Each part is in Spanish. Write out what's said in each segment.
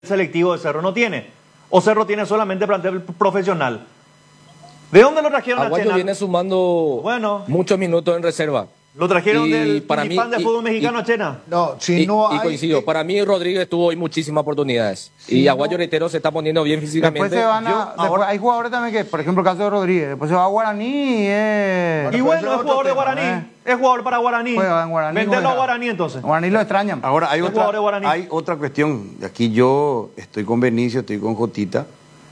selectivo de Cerro no tiene. O Cerro tiene solamente plantel profesional. ¿De dónde lo trajeron Aguayo a Chena? viene sumando muchos minutos en reserva. Lo trajeron Y del para mí- Tulipán de y- fútbol mexicano y- a Chena. No, si Y, no y hay... coincido, para mí Rodríguez tuvo hoy muchísimas oportunidades. Y Aguayo, reitero, se está poniendo bien físicamente. Después se van a, después hay jugadores también que, por ejemplo, el caso de Rodríguez, después se va a Guaraní y Y Bueno, bueno, ese es es otro jugador de tema, Guaraní. Es jugador para Guaraní. Juega en Guaraní, Venderlo a juega. Guaraní entonces. Guaraní lo extrañan. Ahora, El jugador de Guaraní. hay otra cuestión. Aquí yo estoy con Benicio, estoy con Jotita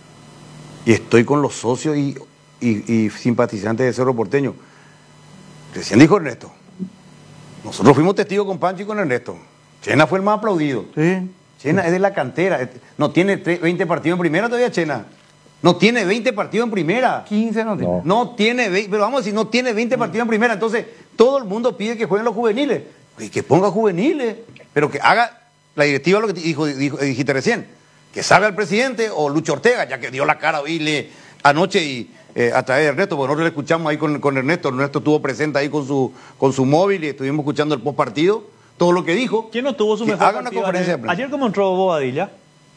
y estoy con los socios y simpatizantes de Cerro Porteño. Recién dijo Ernesto. Nosotros fuimos testigos con Pancho y con Ernesto. Chena fue el más aplaudido. Sí. Chena es de la cantera. No tiene 20 partidos en primera todavía, Chena. No tiene 20 partidos en primera. 15 no tiene. No tiene 20, pero vamos a decir, no tiene 20 partidos en primera. Entonces, todo el mundo pide que jueguen los juveniles. Y que ponga juveniles. Pero que haga la directiva lo que dijiste recién. Que salga el presidente o Lucho Ortega, ya que dio la cara hoy anoche y a través de Ernesto, porque nosotros le escuchamos ahí con Ernesto. Ernesto estuvo presente ahí con su móvil y estuvimos escuchando el post partido, todo lo que dijo. ¿Quién no tuvo su Que mejor haga una partido conferencia de ayer? prensa. Ayer como entró Bobadilla.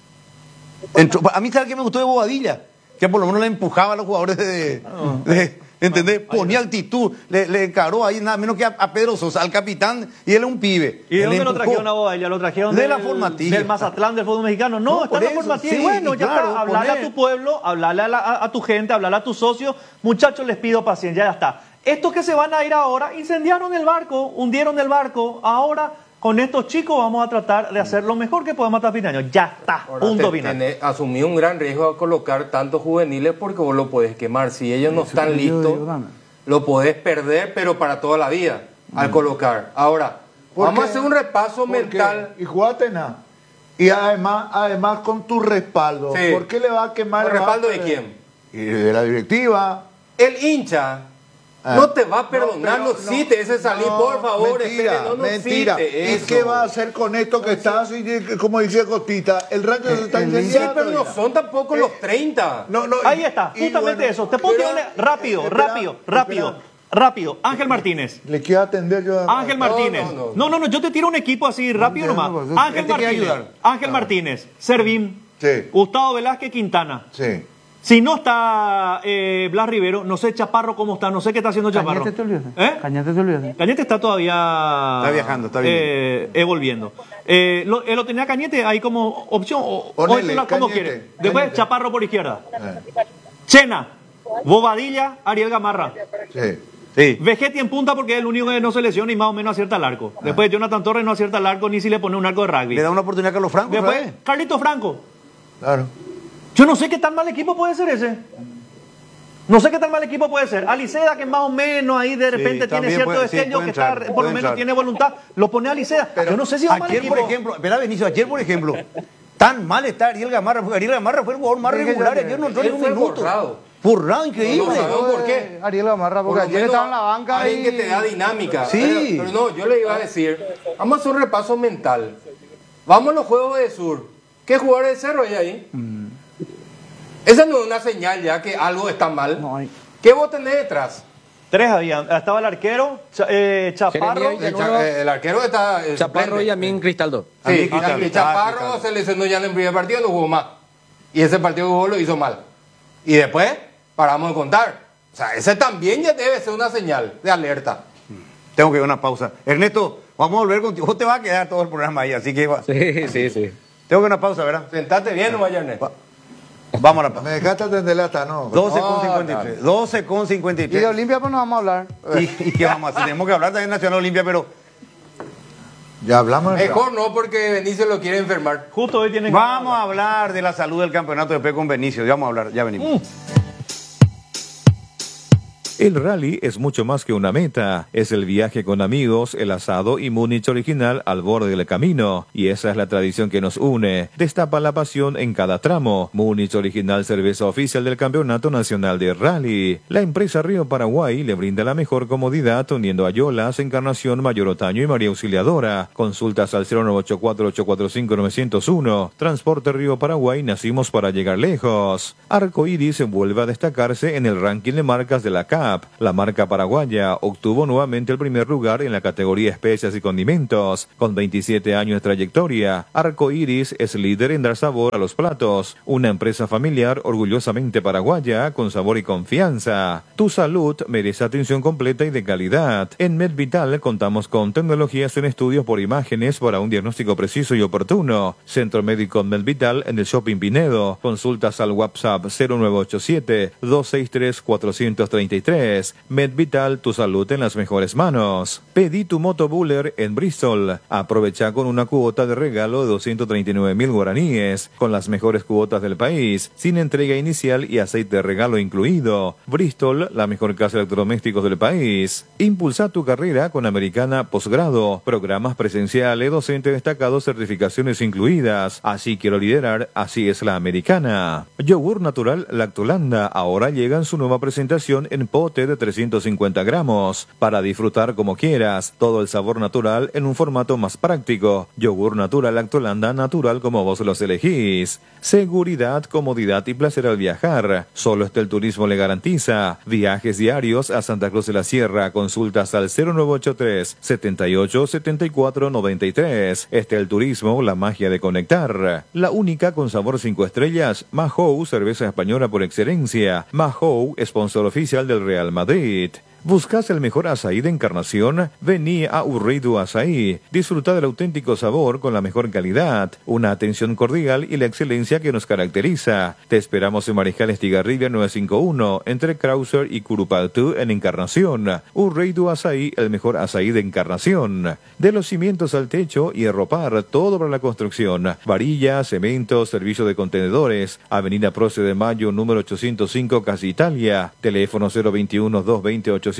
A mí, ¿sabes qué me gustó de Bobadilla? Que por lo menos le empujaba a los jugadores ¿entendés? Ponía actitud, le encaró ahí nada menos que a Pedro Sosa, al capitán, y él es un pibe. ¿Y de Él dónde lo empujó. trajeron a Bobadilla? ¿Lo trajeron De la formativa. del Mazatlán del fútbol mexicano? No, No, está por en la eso, formativa. sí, Y bueno, y ya claro, está. Hablarle a poner. tu pueblo, hablarle a tu gente, hablarle a tus socios. Muchachos, les pido paciencia, ya está. Estos que se van a ir ahora, incendiaron el barco, hundieron el barco. Ahora, con estos chicos vamos a tratar de hacer lo mejor que podamos hasta fin de año. Ya está, Ahora, punto final. asumí un gran riesgo a colocar tantos juveniles porque vos lo podés quemar. Si ellos no están listos, lo podés perder, pero para toda la vida al colocar. Ahora, ¿Por vamos qué? a hacer un repaso ¿Por qué? mental. Y jugate nada. Y además con tu respaldo. Sí. ¿Por qué le va a quemar? ¿El respaldo de quién? Y de la directiva. El hincha no te va a perdonar, no existe ese salir, por favor, mentira, espere, no mentira. existe ¿Y eso. qué va a hacer con esto que está así, como dice Costita? El rancho se está Sí, incendiando. pero no son tampoco los 30. No, Ahí está, y justamente bueno, eso. Te puedo pero- tirar rápido, espera. rápido. Ángel Martínez. Le quiero atender yo. Ángel Martínez. no. No, yo te tiro un equipo así rápido no, nomás. no, Ángel él te quiere Martínez. ayudar. Ángel Martínez. Servín. Sí. Gustavo Velázquez Quintana. Sí. Si no está Blas Rivero, no sé Chaparro cómo está, no sé qué está haciendo Chaparro. Cañete te olvidas. ¿Eh? Cañete te olvidas. Cañete está todavía... Está viajando, está volviendo. Lo tenía Cañete ahí como opción, o Ponele, como Cañete, quiere. Después Cañete. Chaparro por izquierda. Chena, Bobadilla, Ariel Gamarra. Sí. Sí. Vegetti en punta porque es el único que no se lesiona y más o menos acierta el arco. Después Jonathan Torres no acierta el arco ni si le pone un arco de rugby. Le da una oportunidad a Carlos Franco. Después ¿sabes? Carlito Franco. Claro. Yo no sé qué tan mal equipo puede ser ese. No sé qué tan mal equipo puede ser. Aliceda, que más o menos ahí de repente tiene también cierto puede- sí, destello, puede que entrar, está, por puede lo menos entrar. tiene voluntad, lo pone a Aliceda. Yo no sé si va mal Ayer, equipo. por ejemplo, espera, Benicio, ayer, por ejemplo, tan mal está Ariel Gamarra, porque Ariel Gamarra fue el jugador más regular, ayer no entró ni Él un fue minuto. borrado. Borrado, increíble. No sabemos por qué. Ariel Gamarra, porque Por lo ayer menos estaba en la banca alguien y... que te da dinámica. Sí. Pero no, yo le iba a decir, vamos a hacer un repaso mental. Vamos a los juegos de Sur. ¿Qué jugadores de Cerro hay ahí? Esa no es una señal ya que algo está mal. No hay. ¿Qué vos tenés detrás? Tres habían. Estaba el arquero, Chaparro. Jeremías El arquero está... Chaparro suplente. y Amin Cristaldo. Sí, Cristaldo. y Chaparro Cristaldo. se lesionó ya en el primer partido, no jugó más. Y ese partido que jugó lo hizo mal. Y después paramos de contar. O sea, ese también ya debe ser una señal de alerta. Tengo que ir a una pausa. Ernesto, vamos a volver contigo. Vos te vas a quedar todo el programa ahí, así que Sí. tengo que ir a una pausa, ¿verdad? Sentate bien, nomás, Ernest. Vamos a la pausa. Me dejaste atender hasta no. 12,53. 12,53. Y de Olimpia pues no vamos a hablar. ¿Y qué vamos a hacer? Tenemos que hablar también de Nacional Olimpia, pero Ya hablamos. Mejor no, porque Benicio lo quiere enfermar. Justo hoy tienen vamos a hablar de la salud del campeonato de P con Benicio. Ya vamos a hablar, ya venimos. El rally es mucho más que una meta, es el viaje con amigos, el asado y Múnich original al borde del camino, y esa es la tradición que nos une. Destapa la pasión en cada tramo. Múnich original, cerveza oficial del Campeonato Nacional de Rally. La empresa Río Paraguay le brinda la mejor comodidad uniendo a Yolas, Encarnación, Mayor Otaño y María Auxiliadora. Consultas al 0984-845-901. Transporte Río Paraguay, nacimos para llegar lejos. Arco Iris vuelve a destacarse en el ranking de marcas de la CAF. WhatsApp. La marca paraguaya obtuvo nuevamente el primer lugar en la categoría especias y condimentos. Con 27 años de trayectoria, Arco Iris es líder en dar sabor a los platos. Una empresa familiar orgullosamente paraguaya con sabor y confianza. Tu salud merece atención completa y de calidad. En MedVital contamos con tecnologías en estudios por imágenes para un diagnóstico preciso y oportuno. Centro Médico MedVital en el Shopping Pinedo. Consultas al WhatsApp 0987-263-433. MedVital, tu salud en las mejores manos. Pedí tu moto Buller en Bristol. Aprovecha con una cuota de regalo de 239.000 guaraníes, con las mejores cuotas del país, sin entrega inicial y aceite de regalo incluido. Bristol, la mejor casa de electrodomésticos del país. Impulsa tu carrera con Americana Posgrado. Programas presenciales, docentes destacados, certificaciones incluidas. Así quiero liderar, así es la Americana. Yogur natural Lactolanda ahora llega en su nueva presentación en pote de 350 gramos. Para disfrutar como quieras, todo el sabor natural en un formato más práctico. Yogur natural Lactolanda, natural como vos los elegís. Seguridad, comodidad y placer al viajar. Solo el turismo le garantiza. Viajes diarios a Santa Cruz de la Sierra. Consultas al 0983 78 74 93. El turismo, la magia de conectar. La única con sabor 5 estrellas. Mahou, cerveza española por excelencia. Mahou, sponsor oficial del Real Madrid. ¿Buscas el mejor azaí de Encarnación? Vení a Urreidu Azaí. Disfruta del auténtico sabor con la mejor calidad, una atención cordial y la excelencia que nos caracteriza. Te esperamos en Mariscal Estigarribia 951, entre Krauser y Curupaytú en Encarnación. Urreidu Azaí, el mejor azaí de Encarnación. De los cimientos al techo y arropar, todo para la construcción. Varilla, cemento, servicio de contenedores. Avenida Proce de Mayo, número 805, Casa Italia. Teléfono 021-220-894,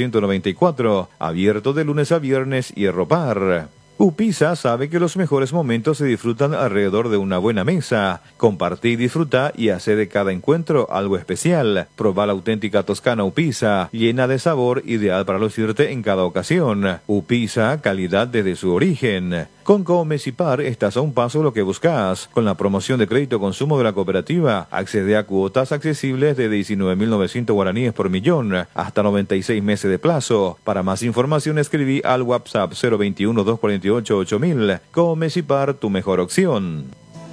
abierto de lunes a viernes y arropar. Upisa sabe que los mejores momentos se disfrutan alrededor de una buena mesa. Compartí, disfruta y hace de cada encuentro algo especial. Proba la auténtica toscana Upisa, llena de sabor, ideal para lucirte en cada ocasión. Upisa, calidad desde su origen. Con Comecipar estás a un paso de lo que buscas. Con la promoción de crédito consumo de la cooperativa, accede a cuotas accesibles de 19.900 guaraníes por millón, hasta 96 meses de plazo. Para más información escribí al WhatsApp 021-248-8000. Comecipar, tu mejor opción.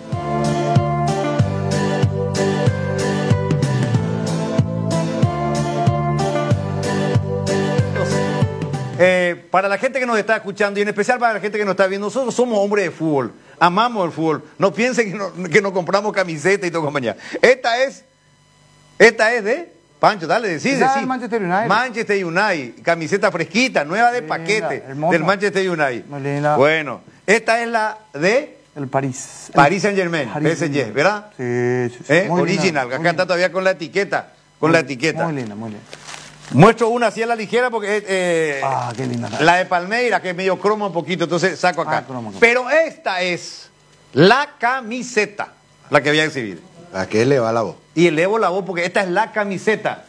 Para la gente que nos está escuchando y en especial para la gente que nos está viendo, nosotros somos hombres de fútbol, amamos el fútbol. No piensen que nos compramos camiseta y todo compañía. Esta es de Pancho, dale, decide. Sí. Manchester United. Manchester United, camiseta fresquita, nueva de paquete, del Manchester United. Muy linda. Bueno, esta es la de el París Saint-Germain, PSG, ¿verdad? Sí. Original, linda, acá está todavía con la etiqueta. Con la etiqueta. Muy linda, muy linda. Muestro una así a la ligera porque qué linda. la de Palmeiras, que es medio croma un poquito, entonces saco acá. Croma. Pero esta es la camiseta, la que voy a exhibir. ¿A qué eleva la voz? Y elevo la voz porque esta es la camiseta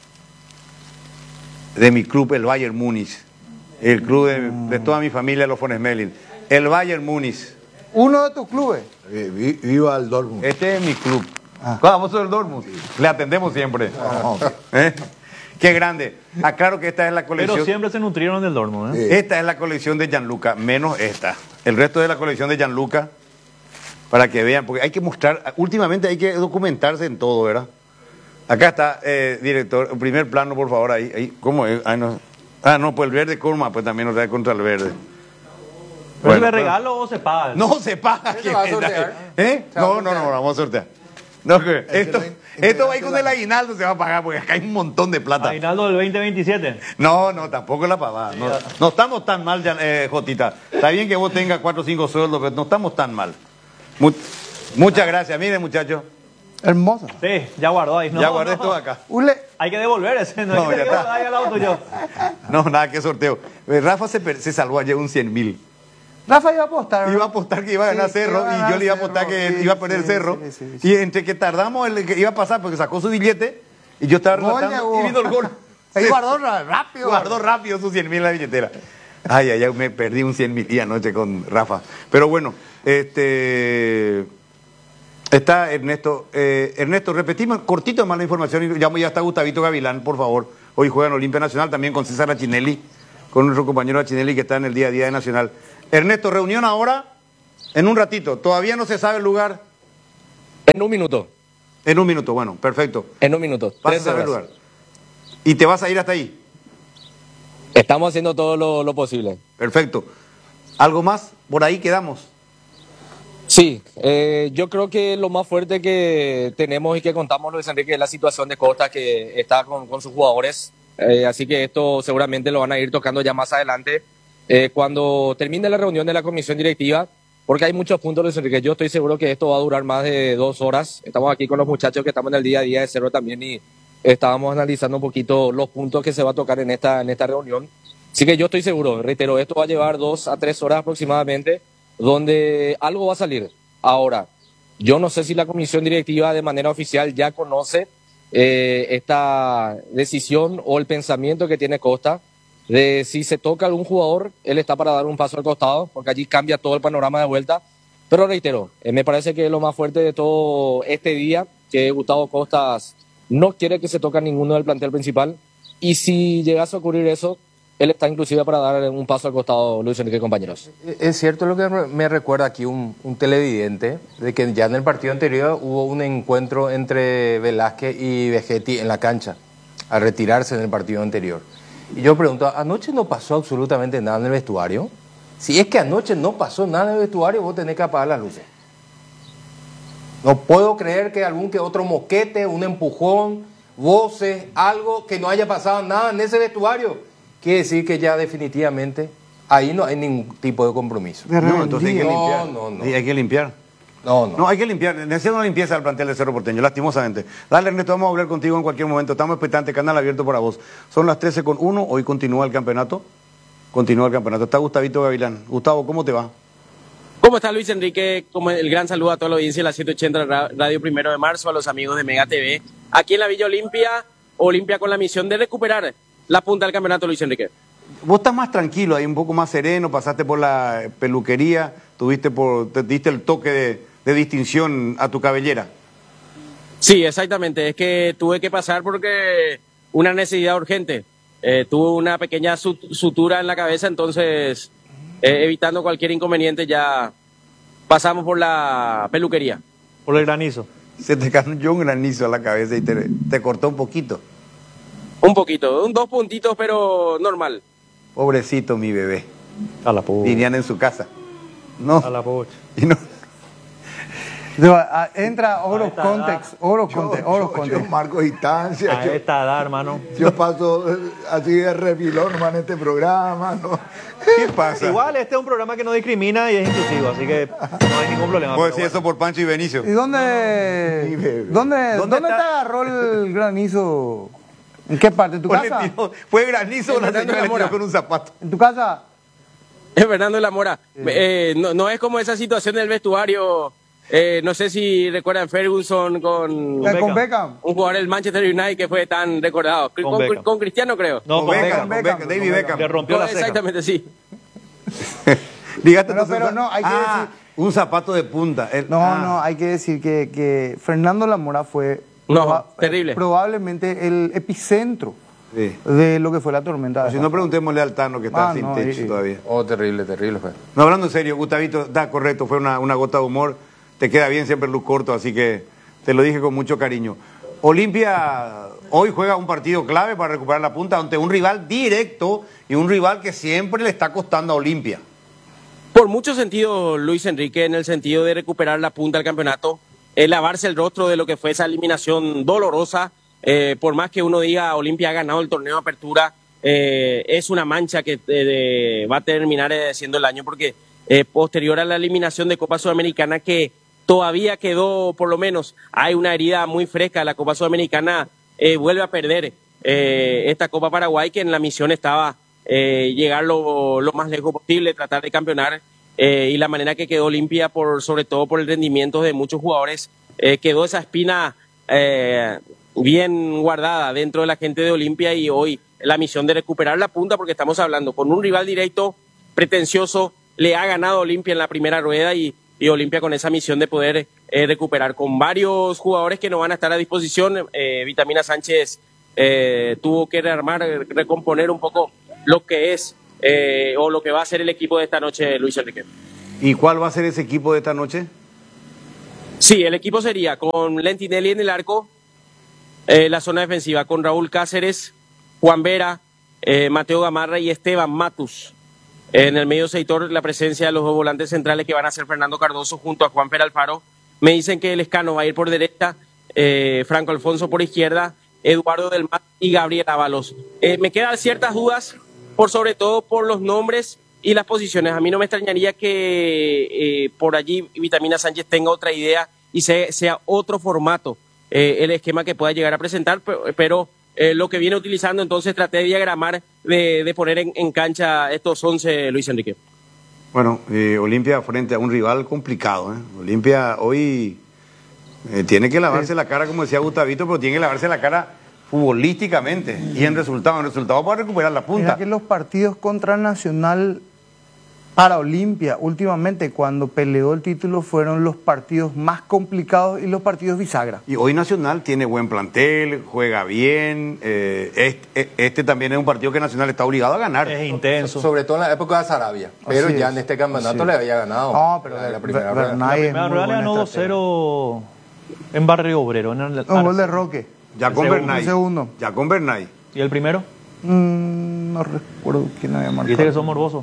de mi club, el Bayern Múnich. El club de toda mi familia, los von Schmeling. El Bayern Múnich. Uno de tus clubes. Viva el Dortmund. Este es mi club. Vamos del Dortmund. Le atendemos siempre. Qué grande. Aclaro que esta es la colección. Pero siempre se nutrieron del Dortmund, ¿eh? Sí. Esta es la colección de Gianluca, menos esta. El resto de la colección de Gianluca, para que vean, porque hay que mostrar, últimamente hay que documentarse en todo, ¿verdad? Acá está, director, primer plano, por favor, ahí. ¿Cómo es? No, pues el verde Kurma, pues también nos trae contra el verde. ¿Pero es de regalo o se paga? No se paga. ¿Se va a sortear? No, vamos a sortear. No, esto va a ir con el aguinaldo, se va a pagar, porque acá hay un montón de plata. Aguinaldo del 2027. No, tampoco la pavada. No estamos tan mal, Jotita. Está bien que vos tengas 4 o 5 sueldos, pero no estamos tan mal. Muchas gracias. Miren, muchachos. Hermosa. Sí, ya guardó ahí. Ya guardé todo acá. Hay que devolver ese. No, hay que ya está. ahí al auto yo. No, nada, que sorteo. Rafa se salvó ayer un 100.000. Rafa iba a apostar. Iba a apostar que iba a ganar Cerro y yo le iba a apostar que iba a perder Cerro. Sí. Y entre que tardamos, el que iba a pasar porque sacó su billete y yo estaba relatando y vino el gol. Ahí guardó rápido. Guardó rápido sus 100.000 en la billetera. Ay, me perdí un 100.000 y anoche con Rafa. Pero bueno, está Ernesto. Ernesto, repetimos cortito más la información y ya está Gustavito Gavilán, por favor. Hoy juegan Olimpia Nacional, también con César Achinelli, con nuestro compañero Achinelli que está en el día a día de Nacional. Ernesto, reunión ahora, en un ratito. ¿Todavía no se sabe el lugar? En un minuto. En un minuto, bueno, perfecto. En un minuto. Vas a 13 saber el horas. lugar. ¿Y te vas a ir hasta ahí? Estamos haciendo todo lo posible. Perfecto. ¿Algo más? Por ahí quedamos. Sí, yo creo que lo más fuerte que tenemos y que contamos, Luis Enrique, es la situación de Costa, que está con sus jugadores. Así que esto seguramente lo van a ir tocando ya más adelante, cuando termine la reunión de la comisión directiva, porque hay muchos puntos, Luis Enrique. Yo estoy seguro que esto va a durar más de 2 horas. Estamos aquí con los muchachos que estamos en el día a día de Cerro también y estábamos analizando un poquito los puntos que se va a tocar en esta reunión. Así que yo estoy seguro, reitero, esto va a llevar 2 a 3 horas aproximadamente, donde algo va a salir. Ahora, yo no sé si la comisión directiva de manera oficial ya conoce esta decisión o el pensamiento que tiene Costa de si se toca algún jugador, él está para dar un paso al costado, porque allí cambia todo el panorama de vuelta. Pero reitero, me parece que lo más fuerte de todo este día, que Gustavo Costas no quiere que se toque a ninguno del plantel principal, y si llegase a ocurrir eso, él está inclusive para dar un paso al costado, Luis Enrique, compañeros. Es cierto lo que me recuerda aquí un televidente, de que ya en el partido anterior hubo un encuentro entre Velázquez y Vegetti en la cancha, al retirarse en el partido anterior. Y yo pregunto, ¿anoche no pasó absolutamente nada en el vestuario? Si es que anoche no pasó nada en el vestuario, vos tenés que apagar las luces. No puedo creer que algún que otro moquete, un empujón, voces, algo, que no haya pasado nada en ese vestuario. Quiere decir que ya definitivamente ahí no hay ningún tipo de compromiso. No, entonces hay que No, limpiar. no. Sí, hay que limpiar. No. Hay que limpiar. Necesita una limpieza del plantel de Cerro Porteño, lastimosamente. Dale, Ernesto, vamos a hablar contigo en cualquier momento. Estamos expectantes, canal abierto para vos. Son las 13:01, hoy continúa el campeonato. Está Gustavito Gavilán. Gustavo, ¿cómo te va? ¿Cómo está Luis Enrique? Como el gran saludo a toda la audiencia de la 180 Radio 1 de Marzo, a los amigos de Mega TV. Aquí en la Villa Olimpia con la misión de recuperar la punta del campeonato, Luis Enrique. Vos estás más tranquilo, ahí un poco más sereno, pasaste por la peluquería, te diste el toque de distinción a tu cabellera. Sí, exactamente. Es que tuve que pasar porque una necesidad urgente. Tuve una pequeña sutura en la cabeza, entonces evitando cualquier inconveniente ya pasamos por la peluquería. Por el granizo. Se te cayó un granizo a la cabeza y te cortó un poquito. Un poquito, 2 puntitos, pero normal. Pobrecito mi bebé. A la pucha. Vivían en su casa. No. A la pucha. Y no. Entra Oro Context, Yo marco distancia. A esta edad, hermano. Yo paso así de refilón en este programa, ¿no? ¿Qué pasa? Igual este es un programa que no discrimina y es inclusivo, así que no hay ningún problema. Puedo pero decir eso por Pancho y Benicio. ¿Y dónde te está? agarró el granizo? ¿En qué parte? ¿En tu casa? Fue granizo, la señora le tiró con un zapato. ¿En tu casa? Es Fernando de la Mora. No es como esa situación del vestuario. No sé si recuerdan Ferguson con Beckham. un jugador del Manchester United que fue tan recordado. Beckham. Con Cristiano, creo. No, Con con Beckham, Beckham. David Beckham. Que rompió la ceja. Exactamente, sí. Dígate Pero no, hay que decir... un zapato de punta. No, hay que decir que Fernando Lamora fue terrible. Probablemente el epicentro Sí. de lo que fue la tormenta. Si no, preguntémosle al Tano que está sin techo sí. todavía. Terrible fue. No, hablando en serio, Gustavito, da correcto, fue una gota de humor. Te queda bien siempre el look corto, así que te lo dije con mucho cariño. Olimpia hoy juega un partido clave para recuperar la punta ante un rival directo y un rival que siempre le está costando a Olimpia. Por mucho sentido, Luis Enrique, en el sentido de recuperar la punta del campeonato, lavarse el rostro de lo que fue esa eliminación dolorosa. Por más que uno diga Olimpia ha ganado el torneo de apertura, es una mancha que va a terminar siendo el año, porque posterior a la eliminación de Copa Sudamericana, que todavía quedó, por lo menos, hay una herida muy fresca. La Copa Sudamericana vuelve a perder esta Copa Paraguay, que en la misión estaba llegar lo más lejos posible, tratar de campeonar, y la manera que quedó Olimpia, sobre todo por el rendimiento de muchos jugadores, quedó esa espina bien guardada dentro de la gente de Olimpia, y hoy la misión de recuperar la punta, porque estamos hablando con un rival directo, pretencioso, le ha ganado Olimpia en la primera rueda, y Olimpia con esa misión de poder recuperar con varios jugadores que no van a estar a disposición. Vitamina Sánchez tuvo que rearmar, recomponer un poco lo que es o lo que va a ser el equipo de esta noche, Luis Enrique. ¿Y cuál va a ser ese equipo de esta noche? Sí, el equipo sería con Lentinelli en el arco, la zona defensiva con Raúl Cáceres, Juan Vera, Mateo Gamarra y Esteban Matus. En el medio sector, la presencia de los dos volantes centrales que van a ser Fernando Cardoso junto a Juan Alfaro. Me dicen que el Escano va a ir por derecha, Franco Alfonso por izquierda, Eduardo Del Mar y Gabriel Ábalos. Me quedan ciertas dudas, sobre todo por los nombres y las posiciones. A mí no me extrañaría que por allí Vitamina Sánchez tenga otra idea y sea otro formato el esquema que pueda llegar a presentar, pero lo que viene utilizando, entonces traté de diagramar, de poner en cancha estos 11, Luis Enrique. Bueno, Olimpia frente a un rival complicado. Olimpia hoy tiene que lavarse la cara, como decía Gustavito, pero tiene que lavarse la cara futbolísticamente y en resultado para recuperar la punta. Mira que los partidos contra Nacional para Olimpia últimamente, cuando peleó el título, fueron los partidos más complicados y los partidos bisagra. Y hoy Nacional tiene buen plantel, juega bien. Este también es un partido que Nacional está obligado a ganar. Es intenso. Sobre todo en la época de Sarabia. Pero Así ya es. en este campeonato Así le es. había ganado. No, pero la primera Bernay rueda. La es primera muy rueda le buena ganó estratega. 2-0 en Barrio Obrero. En el Un gol de Roque. Ya con segundo, Bernay. el segundo. Ya con Bernay. ¿Y el primero? No recuerdo quién había marcado. Viste que son morbosos.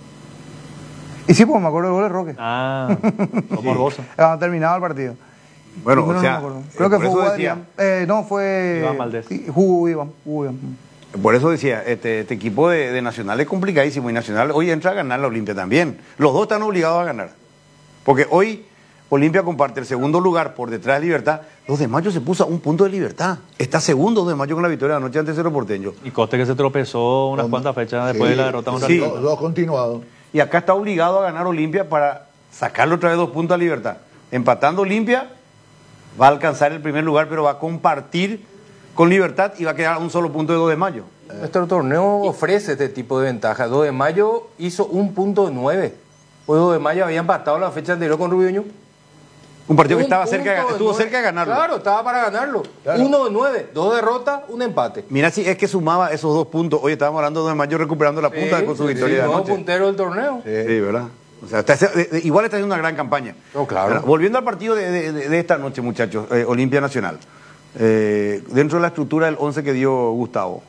Y sí, pues me acuerdo del gol de Roque. Ah, son morbosos. Cuando terminaba el partido. Bueno, Primero o sea, no me acuerdo. Creo que por fue eso Hugo decía- Adrián. No, fue... Iván Valdés. Sí, Hugo Iván. Por eso decía, este equipo de Nacional es complicadísimo y Nacional hoy entra a ganar la Olimpia también. Los dos están obligados a ganar. Porque hoy Olimpia comparte el segundo lugar por detrás de Libertad. 2 de mayo se puso a un punto de Libertad. Está segundo 2 de mayo con la victoria de anoche ante Cerro Porteño. Y Coste que se tropezó unas cuantas fechas después de la derrota contra Sí. River. Dos continuados. Y acá está obligado a ganar Olimpia para sacarle otra vez 2 puntos a Libertad. Empatando Olimpia, va a alcanzar el primer lugar, pero va a compartir con Libertad y va a quedar a un solo punto de 2 de mayo. Nuestro torneo ofrece este tipo de ventaja. 2 de mayo hizo 1.9. Pues 2 de mayo había empatado la fecha anterior con Rubio Ñu. Un partido que Un estaba punto cerca, de estuvo 9. cerca de ganarlo. Claro, estaba para ganarlo. Claro. 1 de 9, 2 derrotas, un empate. Mira si es que sumaba esos 2 puntos. Hoy estábamos hablando de 2 de mayo recuperando la punta Sí, con su sí, victoria de nuevo anoche. puntero del torneo. Sí, ¿verdad? O sea, igual está haciendo una gran campaña. No, claro. ¿Verdad? Volviendo al partido de esta noche, muchachos, Olimpia Nacional. Dentro de la estructura del 11 que dio Gustavo,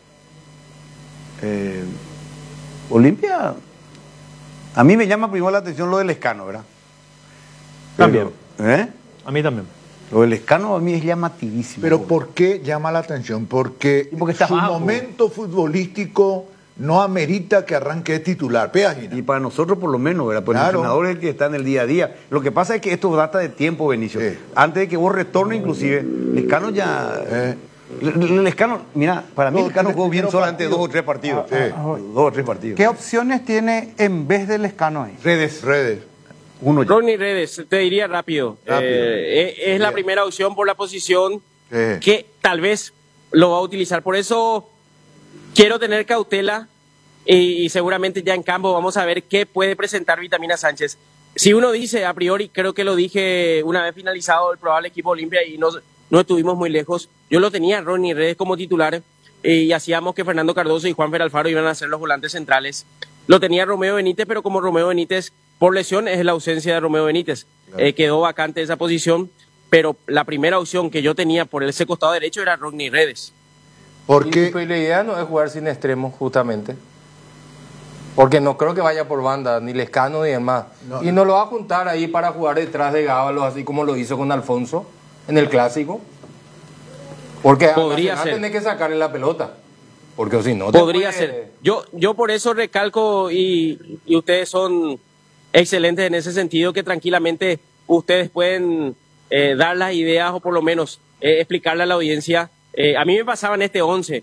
Olimpia, a mí me llama primero la atención lo del Escano, ¿verdad? También. ¿Eh? A mí también. Lo del Escano a mí es llamativísimo. Pero ¿por qué llama la atención? Porque, Y porque está su bajo. momento futbolístico no amerita que arranque de titular. Péagina. Y para nosotros por lo menos, ¿verdad? Pues el Claro. entrenador es el que está en el día a día. Lo que pasa es que esto data de tiempo, Benicio. Sí. Antes de que vos retornes inclusive, Lescano ya... Lescano, mira, para mí No, Lescano tiene jugó bien primeros solamente partidos. 2 o 3 partidos. Sí. 2 o 3 partidos. ¿Qué opciones tiene en vez del Escano ahí? Redes. Redes. Uno ya. Ronnie Redes, te diría rápido. Es la Bien. primera opción por la posición Sí. que tal vez lo va a utilizar. Por eso quiero tener cautela y seguramente ya en campo vamos a ver qué puede presentar Vitamina Sánchez. Si uno dice a priori, creo que lo dije una vez finalizado el probable equipo Olimpia y no estuvimos muy lejos, yo lo tenía a Ronnie Redes como titular y hacíamos que Fernando Cardoso y Juan Alfaro iban a ser los volantes centrales. Lo tenía Romeo Benítez, pero como Romeo Benítez por lesión es la ausencia de Romeo Benítez. Quedó vacante esa posición, pero la primera opción que yo tenía por ese costado derecho era Ronnie Redes. Porque Y la idea no es jugar sin extremos, justamente. Porque no creo que vaya por banda, ni Lescano ni demás. No. Y no lo va a juntar ahí para jugar detrás de Gábalos, así como lo hizo con Alfonso en el Clásico. Porque Podría a Nacional ser. tiene que sacarle la pelota. Porque si no... te Podría puede- ser. Yo por eso recalco y ustedes son excelentes en ese sentido que tranquilamente ustedes pueden dar las ideas o por lo menos explicarle a la audiencia. A mí me pasaba en este 11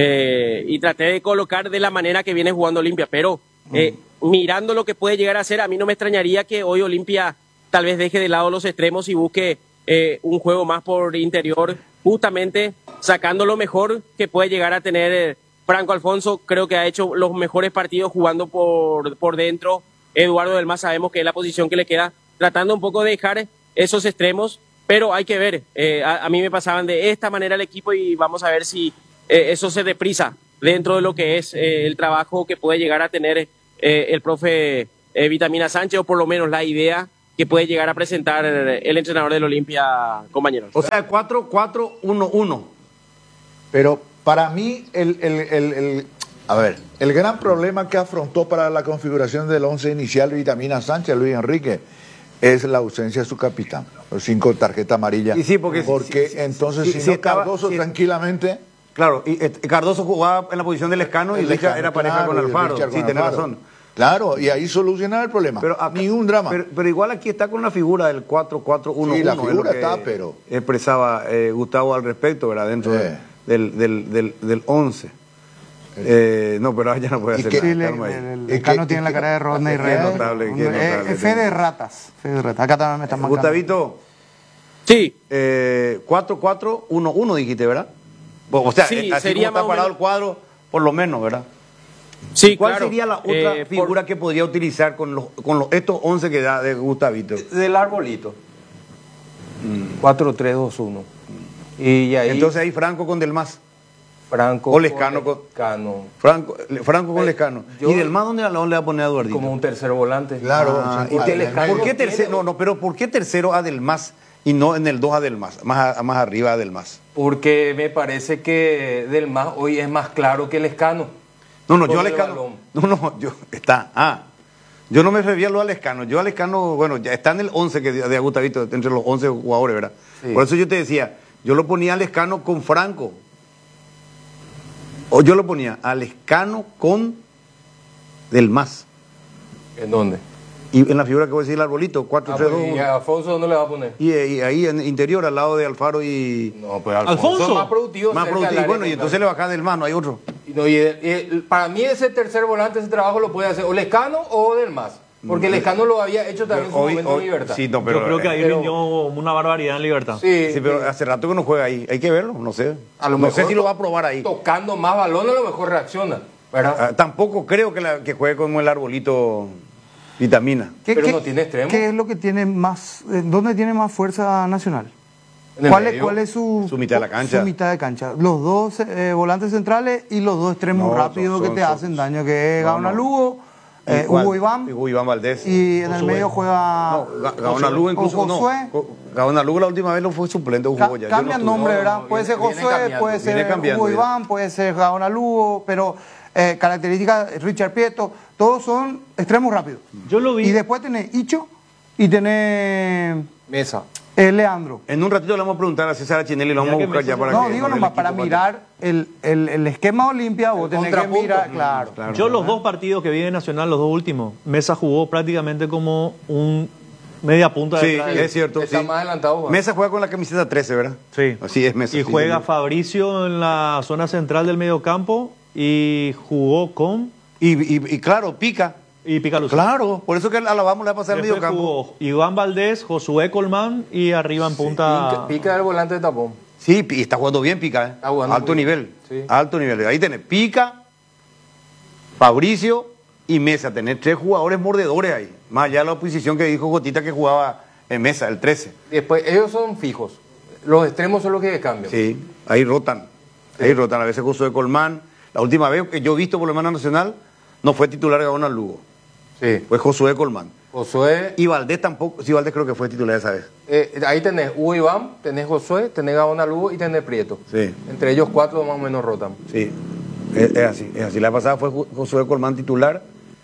y traté de colocar de la manera que viene jugando Olimpia, pero mirando lo que puede llegar a ser, a mí no me extrañaría que hoy Olimpia tal vez deje de lado los extremos y busque un juego más por interior, justamente sacando lo mejor que puede llegar a tener Franco Alfonso. Creo que ha hecho los mejores partidos jugando por dentro. Eduardo Del Mas sabemos que es la posición que le queda, tratando un poco de dejar esos extremos, pero hay que ver. A mí me pasaban de esta manera el equipo y vamos a ver si eso se deprisa dentro de lo que es el trabajo que puede llegar a tener el profe Vitamina Sánchez, o por lo menos la idea que puede llegar a presentar el entrenador del Olimpia, compañeros. O sea, 4-4-1-1. Pero para mí, a ver, el gran problema que afrontó para la configuración del 11 inicial Vitamina Sánchez, Luis Enrique, es la ausencia de su capitán. Los 5 tarjetas amarillas. Y sí, porque entonces, si no, estaba- Cardoso si- tranquilamente. Claro, y Cardoso jugaba en la posición del Escano y Richard era pareja con Alfaro. Richard Sí, con tenés Alfaro. razón. Claro, y ahí solucionar el problema. Pero acá- Ni un drama. Pero igual aquí está con la figura del 4-4-1-1. Sí, la es lo figura que está, pero- expresaba Gustavo al respecto, ¿verdad? Dentro del 11. No, pero ya no puede ¿Y hacer qué- nada. Sí, calma ahí. el Escano tiene la cara de Rodney Qué Real. notable, qué notable. Fe de ratas. Fe de ratas. Acá también me están marcando. Gustavito, Sí, 4-4-1-1 dijiste, ¿verdad? O sea, Sí, así sería como está más o parado menos. el cuadro, por lo menos, ¿verdad? sí, ¿Cuál claro. sería la otra figura que podría utilizar con estos 11 que da de Gustavito? Del arbolito. 4-3-2-1. Y ahí Entonces ahí Franco con Delmas. Franco o Lescano con- Lescano, Franco con Lescano. yo- ¿Y Delmas dónde le va a poner a Eduardito? como un tercer volante. Claro, Ah, sí, ¿y qué además- ¿Por qué tiene- tercero? No, pero ¿por qué tercero a Delmas y no en el 2 a Delmas? Más arriba a Delmas. Porque me parece que Del Mas hoy es más claro que Lescano. No, yo Con a el Lescano. balón. Yo no me refería a lo a Lescano. Yo a Lescano, bueno, ya está en el 11 que de Gustavito, entre los 11 jugadores, ¿verdad? Sí. Por eso yo te decía, yo lo ponía a Lescano con Franco. O yo lo ponía a Lescano con Delmas. ¿En dónde? Y en la figura que voy a decir el arbolito, 4, Ah, 3, pues, 2, ¿y 1. a Afonso dónde le va a poner? Y ahí en interior, al lado de Alfaro y. No, pues Alfonso. es más productivo. Más cerca productivo. del área Bueno, y contraria. entonces le baja Delmas, no hay otro. Y no, para mí ese tercer volante, ese trabajo lo puede hacer o Lescano o Del Mas. Porque Lescano lo había hecho también en su momento en Libertad. Sí, no, pero, Yo creo que ahí pero- rindió una barbaridad en Libertad. Sí, Sí, pero hace rato que no juega ahí. Hay que verlo, no sé. a lo no mejor sé si lo va a probar ahí. tocando más balón a lo mejor reacciona, ¿verdad? Ah, tampoco creo que juegue como el arbolito Vitamina. Pero no tiene extremo. ¿Qué es lo que tiene más, dónde tiene más fuerza Nacional? En el ¿Cuál es, medio. cuál es Su mitad de la cancha. Su mitad de cancha. Los dos volantes centrales y los dos extremos No, rápidos que te hacen daño, que es No, Gaona no. Lugo, Igual, Hugo Iván, Hugo Iván Valdés. y en el medio juega No, Gaona Lugo incluso o Josué. no. Gaona Lugo la última vez lo fue suplente, jugó ya. Yo Cambian no estuve. nombre, ¿verdad? no, Puede ser viene Josué, cambiando, puede viene ser cambiando, Hugo ya. Iván, puede ser Gaona Lugo, pero características, Richard Prieto, todos son extremos rápidos. Yo lo vi. Y después tenés Icho y tenés Mesa. Leandro. En un ratito le vamos a preguntar a César Achinelli y lo Ya vamos a que buscar ya Messi- para No, que digo nos dé el nomás, para equipo mirar el esquema Olimpia, vos tenés que contrapunto. mirar, claro. Claro. Yo los dos partidos que vi de Nacional, los dos últimos, Mesa jugó prácticamente como un media punta Sí, detrás de- es cierto. Está sí. más adelantado. Juan. Mesa juega con la camiseta 13, ¿verdad? Sí. Así es, Mesa. Y sí, juega sí. Fabricio en la zona central del mediocampo y jugó con Y claro, pica. y Picaluz. Claro, por eso que alabamos le va a pasar el Después medio campo. jugó Iván Valdés, Josué Colmán y arriba en punta. Pica el volante de tapón. Sí, y está jugando bien Pica, ¿eh? Está jugando Alto muy bien. nivel. Sí. Alto nivel. Ahí tenés Pica, Fabricio y Mesa. Tenés 3 jugadores mordedores ahí. Más allá de la posición que dijo Gotita que jugaba en Mesa, el 13. Después, ellos son fijos. Los extremos son los que cambian. Sí, ahí rotan. Ahí rotan. A veces Josué Colmán. La última vez que yo he visto por lo menos Nacional, no fue titular Gaona Lugo. Sí. Fue Josué Colmán. Josué. Y Valdés tampoco. Sí, Valdés creo que fue titular esa vez. Ahí tenés Hugo Iván, tenés Josué, tenés Gaona Lugo y tenés Prieto. Sí. Entre ellos 4 más o menos rotan. Sí, es así, es así. La pasada fue Josué Colmán titular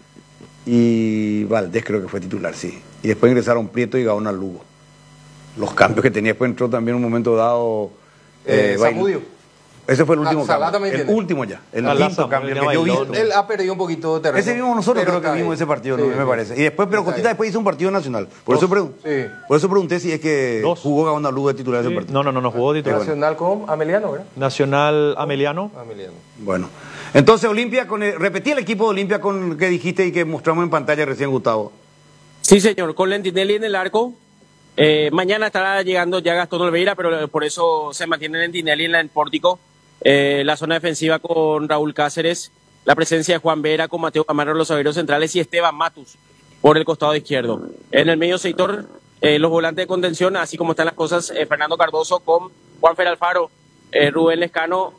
y Valdés creo que fue titular, sí. Y después ingresaron Prieto y Gaona Lugo. Los cambios que tenía, después entró también en un momento dado Bailey. Samudio. Ese fue el último Salá cambio. también El tiene. último ya. El Salá quinto Samuel, cambio tenía que yo vi. Bailey. Él ha perdido un poquito de terreno. Ese vimos nosotros, pero creo que está vimos ahí. ese partido, Sí, ¿no? me sí. parece. Y después, pero Está Cotita ahí. después hizo un partido nacional. Por eso Sí. pregunté si es que Dos. jugó Gaona Lugo de titular ese Sí. partido. No jugó titular. Nacional con Ameliano, ¿verdad? Nacional Ameliano. Ameliano. Bueno. Entonces, Olimpia, repetí el equipo de Olimpia con el que dijiste y que mostramos en pantalla recién, Gustavo. Sí, señor, con Lentinelli en el arco. Mañana estará llegando ya Gastón Olveira, pero por eso se mantiene Lentinelli en el pórtico. La zona defensiva con Raúl Cáceres, la presencia de Juan Vera con Mateo Camaro en los zagueros centrales y Esteban Matus por el costado izquierdo. En el medio sector, los volantes de contención, así como están las cosas, Fernando Cardoso con Juanfer Alfaro, Rubén Lescano,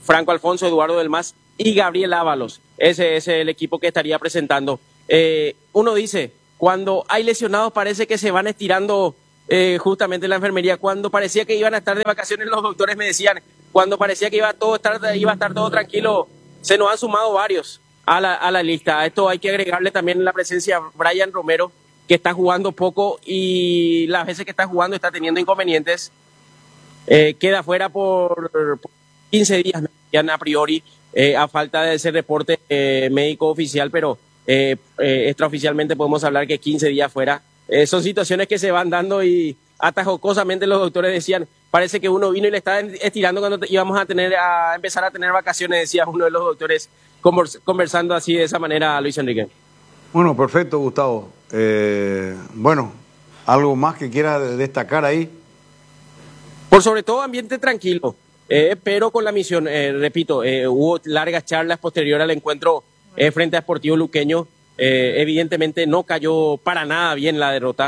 Franco Alfonso, Eduardo Del Mas y Gabriel Ábalos. Ese es el equipo que estaría presentando. Uno dice, cuando hay lesionados parece que se van estirando justamente en la enfermería. Cuando parecía que iban a estar de vacaciones, los doctores me decían, cuando parecía que iba a estar todo tranquilo, se nos han sumado varios a la lista. A esto hay que agregarle también la presencia de Brian Romero, que está jugando poco y las veces que está jugando está teniendo inconvenientes. Queda fuera por 15 días a priori, a falta de ese reporte médico oficial, pero extraoficialmente podemos hablar que 15 días fuera. Son situaciones que se van dando y hasta jocosamente los doctores decían, parece que uno vino y le estaba estirando cuando íbamos a empezar a tener vacaciones, decía uno de los doctores conversando así de esa manera, Luis Enrique. Bueno, perfecto, Gustavo. Bueno, ¿algo más que quieras destacar ahí? Por sobre todo ambiente tranquilo, pero con la misión, repito, hubo largas charlas posterior al encuentro frente a Sportivo Luqueño. Evidentemente no cayó para nada bien la derrota.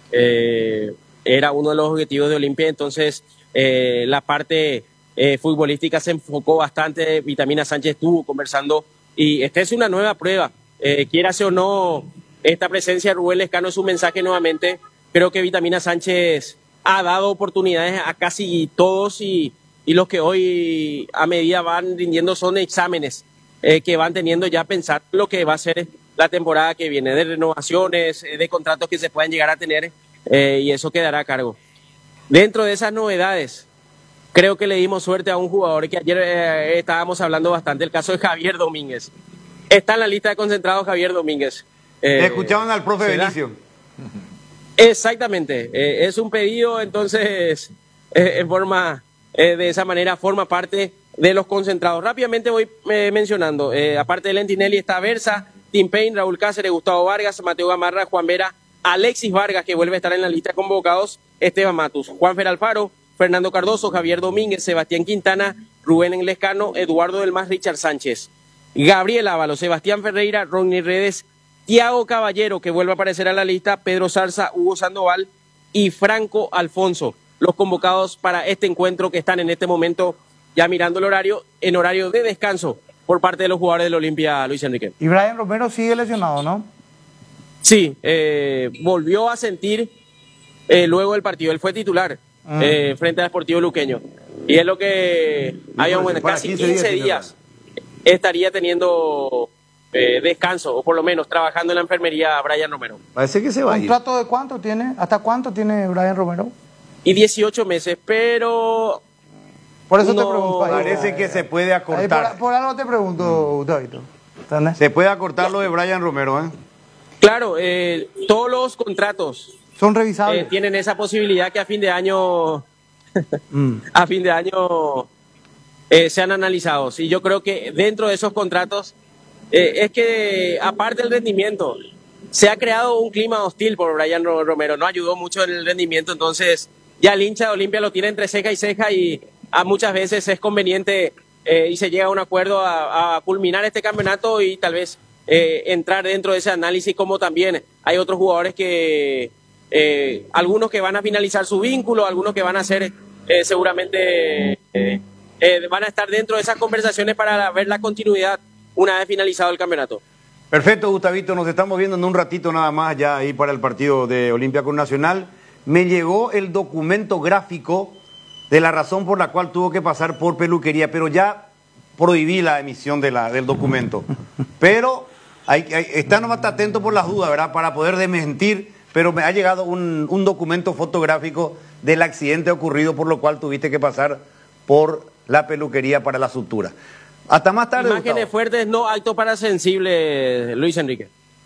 Era uno de los objetivos de Olimpia, entonces la parte futbolística se enfocó bastante. Vitamina Sánchez estuvo conversando y esta es una nueva prueba. Quiérase o no, esta presencia de Rubén Lescano es un mensaje nuevamente. Creo que Vitamina Sánchez ha dado oportunidades a casi todos y los que hoy a medida van rindiendo son exámenes que van teniendo ya a pensar lo que va a ser la temporada que viene, de renovaciones, de contratos que se puedan llegar a tener, y eso quedará a cargo. Dentro de esas novedades, creo que le dimos suerte a un jugador que ayer estábamos hablando bastante, el caso de Javier Domínguez. Está en la lista de concentrados Javier Domínguez. Escuchaban al profe Benicio. Exactamente, es un pedido, entonces en forma de esa manera forma parte de los concentrados. Rápidamente voy mencionando, aparte de Lentinelli está Versa, Tim Payne, Raúl Cáceres, Gustavo Vargas, Mateo Gamarra, Juan Vera, Alexis Vargas, que vuelve a estar en la lista de convocados, Esteban Matus, Juanfer Alfaro, Fernando Cardoso, Javier Domínguez, Sebastián Quintana, Rubén Lescano, Eduardo Del Mas, Richard Sánchez, Gabriel Ábalos, Sebastián Ferreira, Ronnie Redes, Tiago Caballero, que vuelve a aparecer a la lista, Pedro Zarza, Hugo Sandoval y Franco Alfonso, los convocados para este encuentro que están en este momento ya mirando el horario, en horario de descanso por parte de los jugadores del Olimpia, Luis Enrique. Y Brian Romero sigue lesionado, ¿no? Sí, volvió a sentir luego del partido. Él fue titular frente al Sportivo Luqueño. Y es lo que casi 15 días estaría teniendo descanso, o por lo menos trabajando en la enfermería Brian Romero. Parece que se va a ir. ¿Contrato de cuánto tiene? ¿Hasta cuánto tiene Brian Romero? Y 18 meses, pero... Por eso te pregunto. Parece que se puede acortar. Por algo te pregunto, Gustavito. ¿Entendés? Se puede acortar lo de Brian Romero, ¿eh? Claro, todos los contratos son revisables. Tienen esa posibilidad que a fin de año sean analizados. Y yo creo que dentro de esos contratos es que aparte del rendimiento se ha creado un clima hostil por Brian Romero. No ayudó mucho en el rendimiento, entonces ya el hincha de Olimpia lo tiene entre ceja y ceja y muchas veces es conveniente y se llega a un acuerdo a culminar este campeonato y tal vez entrar dentro de ese análisis, como también hay otros jugadores que algunos que van a finalizar su vínculo, algunos que van a hacer seguramente van a estar dentro de esas conversaciones para ver la continuidad una vez finalizado el campeonato. Perfecto, Gustavito, nos estamos viendo en un ratito nada más ya ahí para el partido de Olimpia con Nacional. Me llegó el documento gráfico de la razón por la cual tuvo que pasar por peluquería, pero ya prohibí la emisión del documento. Pero está nomás atento por las dudas, ¿verdad? Para poder desmentir, pero me ha llegado un documento fotográfico del accidente ocurrido, por lo cual tuviste que pasar por la peluquería para la sutura. Hasta más tarde, Imágenes Gustavo. fuertes, no acto para sensibles, Luis Enrique.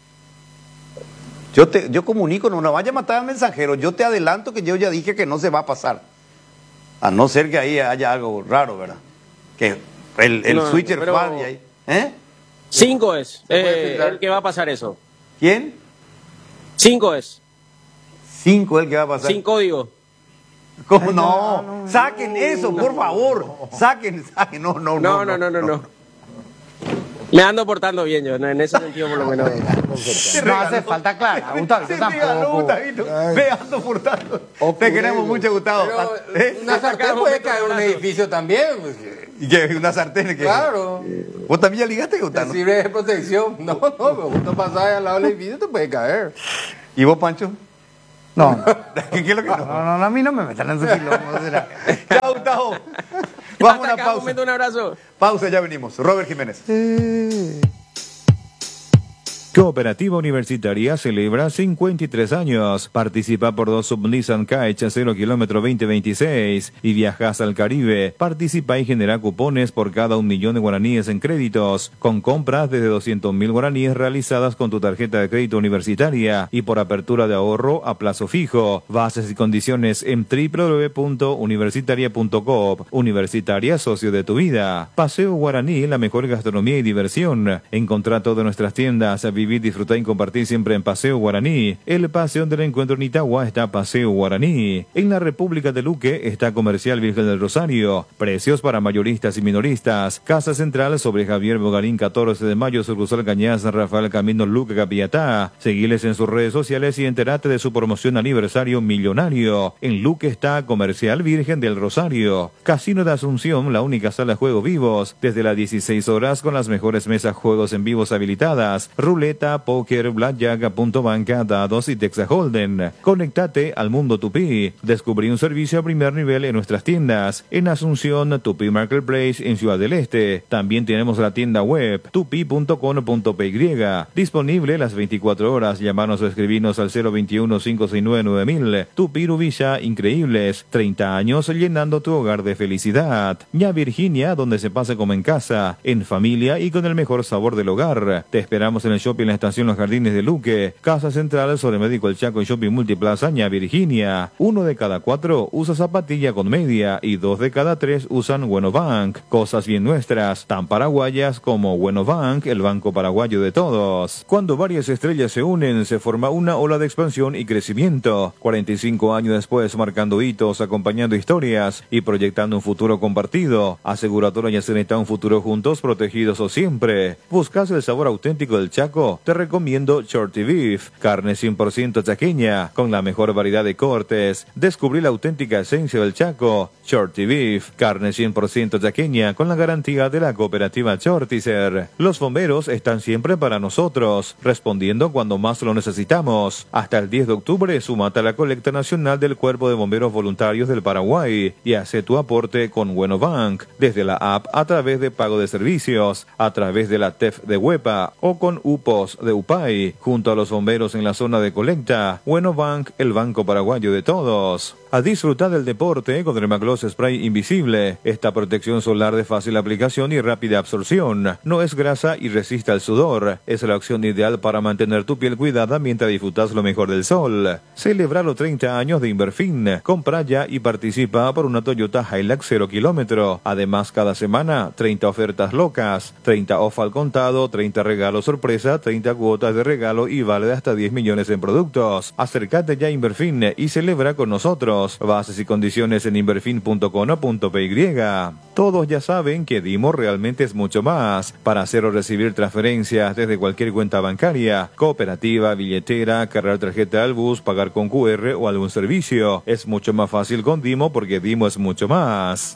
Yo comunico, no vaya a matar al mensajero. Yo te adelanto que yo ya dije que no se va a pasar. A no ser que ahí haya algo raro, ¿verdad? Que el switcher pero... falle ahí. ¿Eh? 5 es el que va a pasar eso. ¿Quién? 5 es. 5 el que va a pasar. 5 código. ¿Cómo no? Saquen eso, por favor. Saquen. No. Me ando portando bien yo, ¿no? En ese sentido por lo menos. No hace falta aclarar, Gustavo. Sí, Yo tampoco. Gustavito. Me ando furtando. Te queremos mucho, Gustavo. Pero una sartén puede caer en un edificio también. Pues. ¿Y qué? ¿Una sartén? ¿Qué? Claro. ¿Vos también ya ligaste, Te Gustavo? sirve de protección. No, pero vos no pasás al lado del edificio, te puede caer. ¿Y vos, Pancho? No, no. ¿Qué es lo que no? No, a mí no me metan en su quilombo. será. Ya, Gustavo. Vamos a Hasta una acá, un pausa. momento, un abrazo. Pausa, ya venimos. Robert Jiménez. Cooperativa Universitaria celebra 53 años. Participa por 2 Sub Nissan Kite 0 kilómetro 2026 y viajas al Caribe. Participa y genera cupones por cada 1 millón de guaraníes en créditos, con compras desde 200.000 guaraníes realizadas con tu tarjeta de crédito universitaria y por apertura de ahorro a plazo fijo. Bases y condiciones en www.universitaria.coop. Universitaria, socio de tu vida. Paseo Guaraní, la mejor gastronomía y diversión. Encontrá todas nuestras tiendas. Vivir, disfrutar y compartir siempre en Paseo Guaraní. El Paseo del Encuentro en Itagua está Paseo Guaraní. En la República de Luque está Comercial Virgen del Rosario. Precios para mayoristas y minoristas. Casa Central sobre Javier Bogarín 14 de mayo, sucursal Cañas, Rafael Camino, Luque, Capillatá. Seguiles en sus redes sociales y entérate de su promoción aniversario millonario. En Luque está Comercial Virgen del Rosario. Casino de Asunción, la única sala de juegos vivos. Desde las 16 horas con las mejores mesas juegos en vivos habilitadas. Ruleta, póker, blackjack, punto banca, dados y Texas Holden. Conectate al mundo Tupí. Descubrí un servicio a primer nivel en nuestras tiendas. En Asunción, Tupí Marketplace en Ciudad del Este. También tenemos la tienda web tupi.com.py. Disponible las 24 horas. Llamarnos o escribirnos al 021-569-9000. Tupí Rubilla, increíbles. 30 años llenando tu hogar de felicidad. Ña Virginia, donde se pase como en casa, en familia y con el mejor sabor del hogar. Te esperamos en el shopping en la estación Los Jardines de Luque. Casa Central sobre Médico El Chaco y Shopping Multiplaza Ña Virginia. 1 de cada 4 usa zapatilla con media y 2 de cada 3 usan Bueno Bank. Cosas bien nuestras, tan paraguayas como Bueno Bank, el banco paraguayo de todos. Cuando varias estrellas se unen, se forma una ola de expansión y crecimiento. 45 años después, marcando hitos, acompañando historias y proyectando un futuro compartido. Aseguradora Yacen está un futuro juntos, protegidos o siempre. ¿Buscas el sabor auténtico del Chaco? Te recomiendo Shorty Beef, carne 100% chaqueña, con la mejor variedad de cortes. Descubrí la auténtica esencia del Chaco. Shorty Beef, carne 100% chaqueña, con la garantía de la cooperativa Shortizer. Los bomberos están siempre para nosotros, respondiendo cuando más lo necesitamos. Hasta el 10 de octubre, súmate a la colecta nacional del Cuerpo de Bomberos Voluntarios del Paraguay y hace tu aporte con Bueno Bank, desde la app a través de pago de servicios, a través de la TEF de Huepa o con UPOS de UPAI, junto a los bomberos en la zona de colecta. Bueno Bank, el banco paraguayo de todos. A disfrutar del deporte con Dermagloss Spray Invisible. Esta protección solar de fácil aplicación y rápida absorción. No es grasa y resiste al sudor. Es la opción ideal para mantener tu piel cuidada mientras disfrutas lo mejor del sol. Celebra los 30 años de Inverfin. Compra ya y participa por una Toyota Hilux 0 kilómetro. Además, cada semana, 30 ofertas locas. 30 off al contado, 30 regalos sorpresa, 30 cuotas de regalo y vale de hasta 10 millones en productos. Acércate ya a Inverfin y celebra con nosotros. Bases y condiciones en inverfin.com.py. Todos ya saben que Dimo realmente es mucho más. Para hacer o recibir transferencias desde cualquier cuenta bancaria, cooperativa, billetera, cargar tarjeta al bus, pagar con QR o algún servicio. Es mucho más fácil con Dimo porque Dimo es mucho más.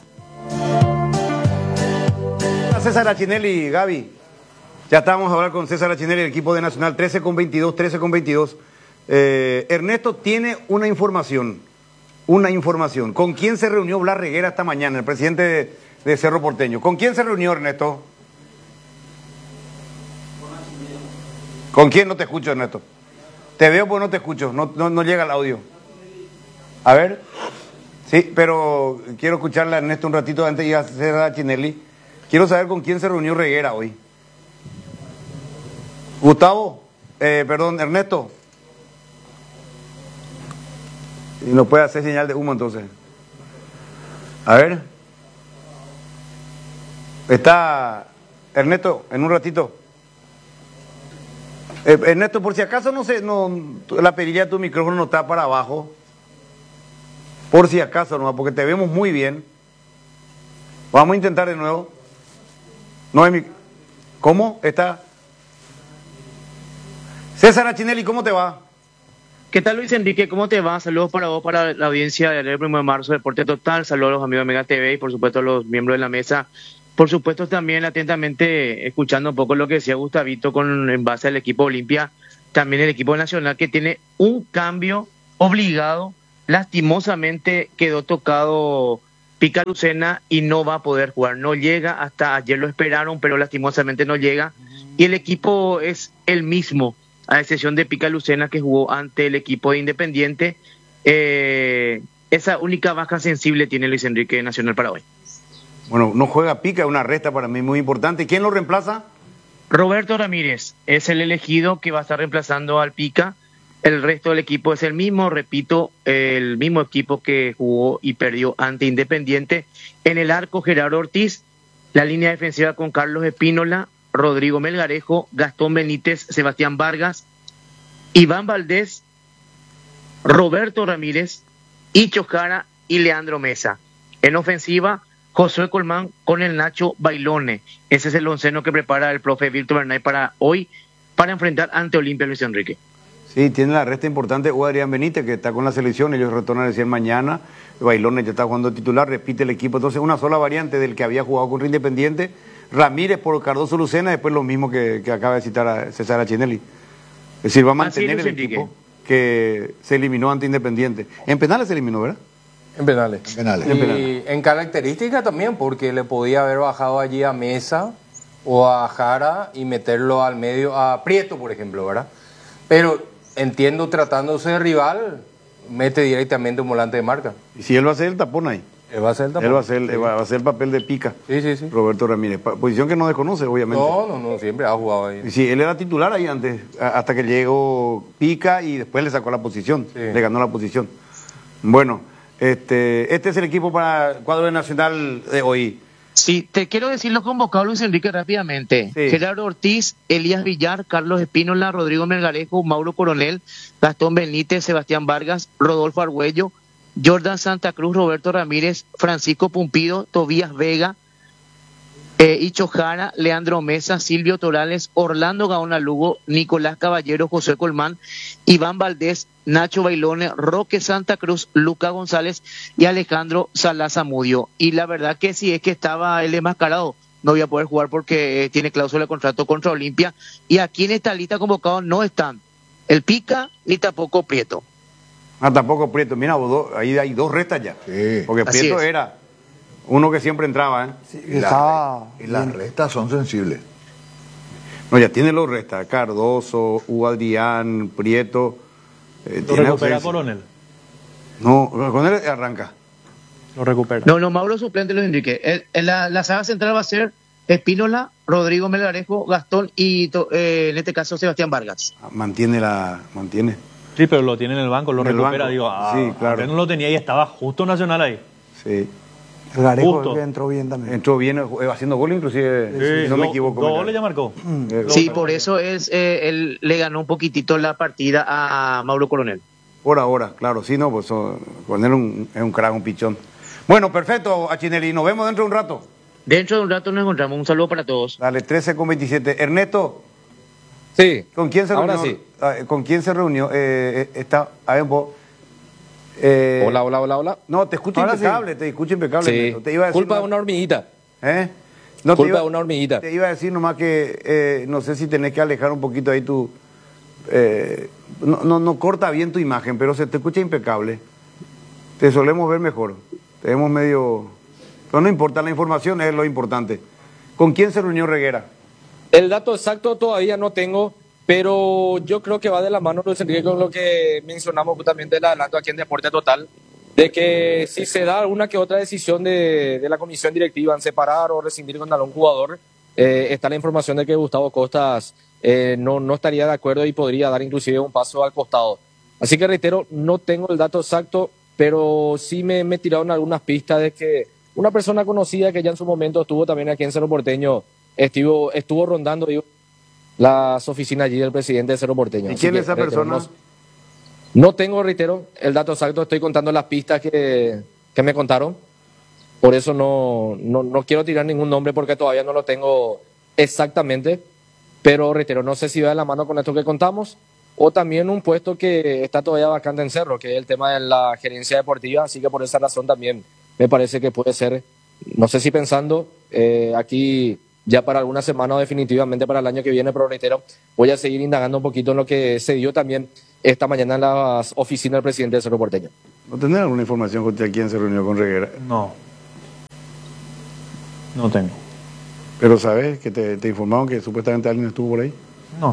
César Achinelli, Gaby. Ya estábamos a hablar con César Achinelli, el equipo de Nacional, 13:22. Ernesto tiene una información. ¿Con quién se reunió Blas Reguera esta mañana, el presidente de Cerro Porteño? ¿Con quién se reunió, Ernesto? ¿Con quién? No te escucho, Ernesto. Te veo pero no te escucho, no llega el audio. A ver. Sí, pero quiero escucharle a Ernesto un ratito antes de ir a César Achinelli. Quiero saber con quién se reunió Reguera hoy. Gustavo, Ernesto. Y no puede hacer señal de humo entonces. A ver. Está Ernesto, en un ratito. Ernesto, por si acaso la perilla de tu micrófono no está para abajo. Por si acaso, no, porque te vemos muy bien. Vamos a intentar de nuevo. No hay ¿Cómo está? César Achinelli, ¿cómo te va? ¿Qué tal, Luis Enrique? ¿Cómo te va? Saludos para vos, para la audiencia del 1 de marzo, Deporte Total. Saludos a los amigos de Mega TV y, por supuesto, a los miembros de la mesa. Por supuesto, también atentamente escuchando un poco lo que decía Gustavito en base al equipo Olimpia, también el equipo nacional que tiene un cambio obligado. Lastimosamente quedó tocado Pica Lucena y no va a poder jugar. No llega, hasta ayer lo esperaron, pero lastimosamente no llega. Y el equipo es el mismo, a excepción de Pica Lucena, que jugó ante el equipo de Independiente. Esa única baja sensible tiene Luis Enrique Nacional para hoy. Bueno, no juega Pica, es una resta para mí muy importante. ¿Quién lo reemplaza? Roberto Ramírez es el elegido que va a estar reemplazando al Pica. El resto del equipo es el mismo, repito, el mismo equipo que jugó y perdió ante Independiente. En el arco, Gerardo Ortiz, la línea defensiva con Carlos Espínola, Rodrigo Melgarejo, Gastón Benítez, Sebastián Vargas, Iván Valdés, Roberto Ramírez, Icho Jara y Leandro Mesa. En ofensiva, Josué Colmán con el Nacho Bailone. Ese es el onceno que prepara el profe Víctor Bernay para hoy, para enfrentar ante Olimpia Luis Enrique. Sí, tiene la resta importante o Adrián Benítez, que está con la selección, ellos retornan recién mañana, Bailone ya está jugando titular, repite el equipo, entonces una sola variante del que había jugado contra Independiente, Ramírez por Cardoso Lucena, después lo mismo que acaba de citar a César Achinelli. Es decir, va a mantener el equipo que se eliminó ante Independiente. En penales se eliminó, ¿verdad? En penales. En penales. Y En penales. en característica también, porque le podía haber bajado allí a Mesa o a Jara y meterlo al medio, a Prieto, por ejemplo, ¿verdad? Pero entiendo, tratándose de rival, mete directamente un volante de marca. Y si él va a hacer el tapón ahí. Él va a ser el tapón. Él va a hacer el papel de Pica. Sí, sí, sí. Roberto Ramírez. Posición que no desconoce, obviamente. No, siempre ha jugado ahí. Y sí, él era titular ahí antes, hasta que llegó Pica y después le sacó la posición, Sí. le ganó la posición. Bueno, este es el equipo para el cuadro nacional de hoy. Sí, te quiero decir los convocados, Luis Enrique, rápidamente. Sí. Gerardo Ortiz, Elías Villar, Carlos Espínola, Rodrigo Melgarejo, Mauro Coronel, Gastón Benítez, Sebastián Vargas, Rodolfo Argüello, Jordan Santa Cruz, Roberto Ramírez, Francisco Pumpido, Tobías Vega, Icho Jara, Leandro Mesa, Silvio Torales, Orlando Gaona Lugo, Nicolás Caballero, José Colmán, Iván Valdés, Nacho Bailone, Roque Santa Cruz, Luca González y Alejandro Salazar Mudio. Y la verdad que si es que estaba el enmascarado, no voy a poder jugar porque tiene cláusula de contrato contra Olimpia. Y aquí en esta lista convocados no están el Pica ni tampoco Prieto. Tampoco Prieto. Mira, ahí hay dos restas ya. Sí. Porque Así Prieto es. era uno que siempre entraba, ¿eh? Sí, Y estaba las restas son sensibles. No, ya tiene los restas. Cardoso, Hugo Adrián, Prieto. Lo tiene recupera ausencia. Coronel. No, con él arranca. Lo recupera. No, Mauro suplente Luis Enrique. La saga central va a ser Espínola, Rodrigo Melgarejo, Gastón y en este caso Sebastián Vargas. Mantiene. Sí, pero lo tiene en el banco, lo En el recupera. banco. Digo, Sí, claro. antes no lo tenía y estaba justo Nacional ahí. Sí. el Garejo, Justo. que entró bien también. Entró bien haciendo gol, inclusive, si no me equivoco. Dos goles ya marcó. Sí, por eso él le ganó un poquitito la partida a Mauro Coronel. Por ahora, claro, sí, no, pues con él es un crack, un pichón. Bueno, perfecto, Achinelli, nos vemos dentro de un rato. Dentro de un rato nos encontramos. Un saludo para todos. Dale, 13:27. Ernesto, Sí. ¿con quién se Ahora reunió? sí. ¿Con quién se reunió? A ver, vos. Hola. No, te escucho Ahora impecable, te escucho impecable. Sí. Ernesto. Te iba a decir Culpa de nomás- una hormiguita. ¿Eh? No, Culpa de una hormiguita. Te iba a decir nomás que no sé si tenés que alejar un poquito ahí tu... no corta bien tu imagen, pero se te escucha impecable. Te solemos ver mejor. Te vemos medio... Pero no importa, la información es lo importante. ¿Con quién se reunió Reguera? El dato exacto todavía no tengo, pero yo creo que va de la mano, Luis Enrique, con lo que mencionamos justamente el adelanto aquí en Deporte Total, de que si se da alguna que otra decisión de la comisión directiva en separar o rescindir con algún jugador, está la información de que Gustavo Costas no estaría de acuerdo y podría dar inclusive un paso al costado. Así que reitero, no tengo el dato exacto, pero sí me tiraron algunas pistas de que una persona conocida que ya en su momento estuvo también aquí en Cerro Porteño, estuvo rondando las oficinas allí del presidente de Cerro Porteño. ¿Y Así quién que, es esa reitero, persona? No tengo, reitero, el dato exacto, estoy contando las pistas que me contaron. Por eso no quiero tirar ningún nombre porque todavía no lo tengo Exactamente, pero reitero, no sé si va de la mano con esto que contamos o también un puesto que está todavía vacante en Cerro, que es el tema de la gerencia deportiva, así que por esa razón también me parece que puede ser, no sé si pensando aquí ya para alguna semana o definitivamente para el año que viene, pero reitero, voy a seguir indagando un poquito en lo que se dio también esta mañana en las oficinas del presidente de Cerro Porteño. ¿No tenés alguna información de quién se reunió con Reguera? No. No tengo. Pero ¿sabes que te informaron que supuestamente alguien estuvo por ahí? No.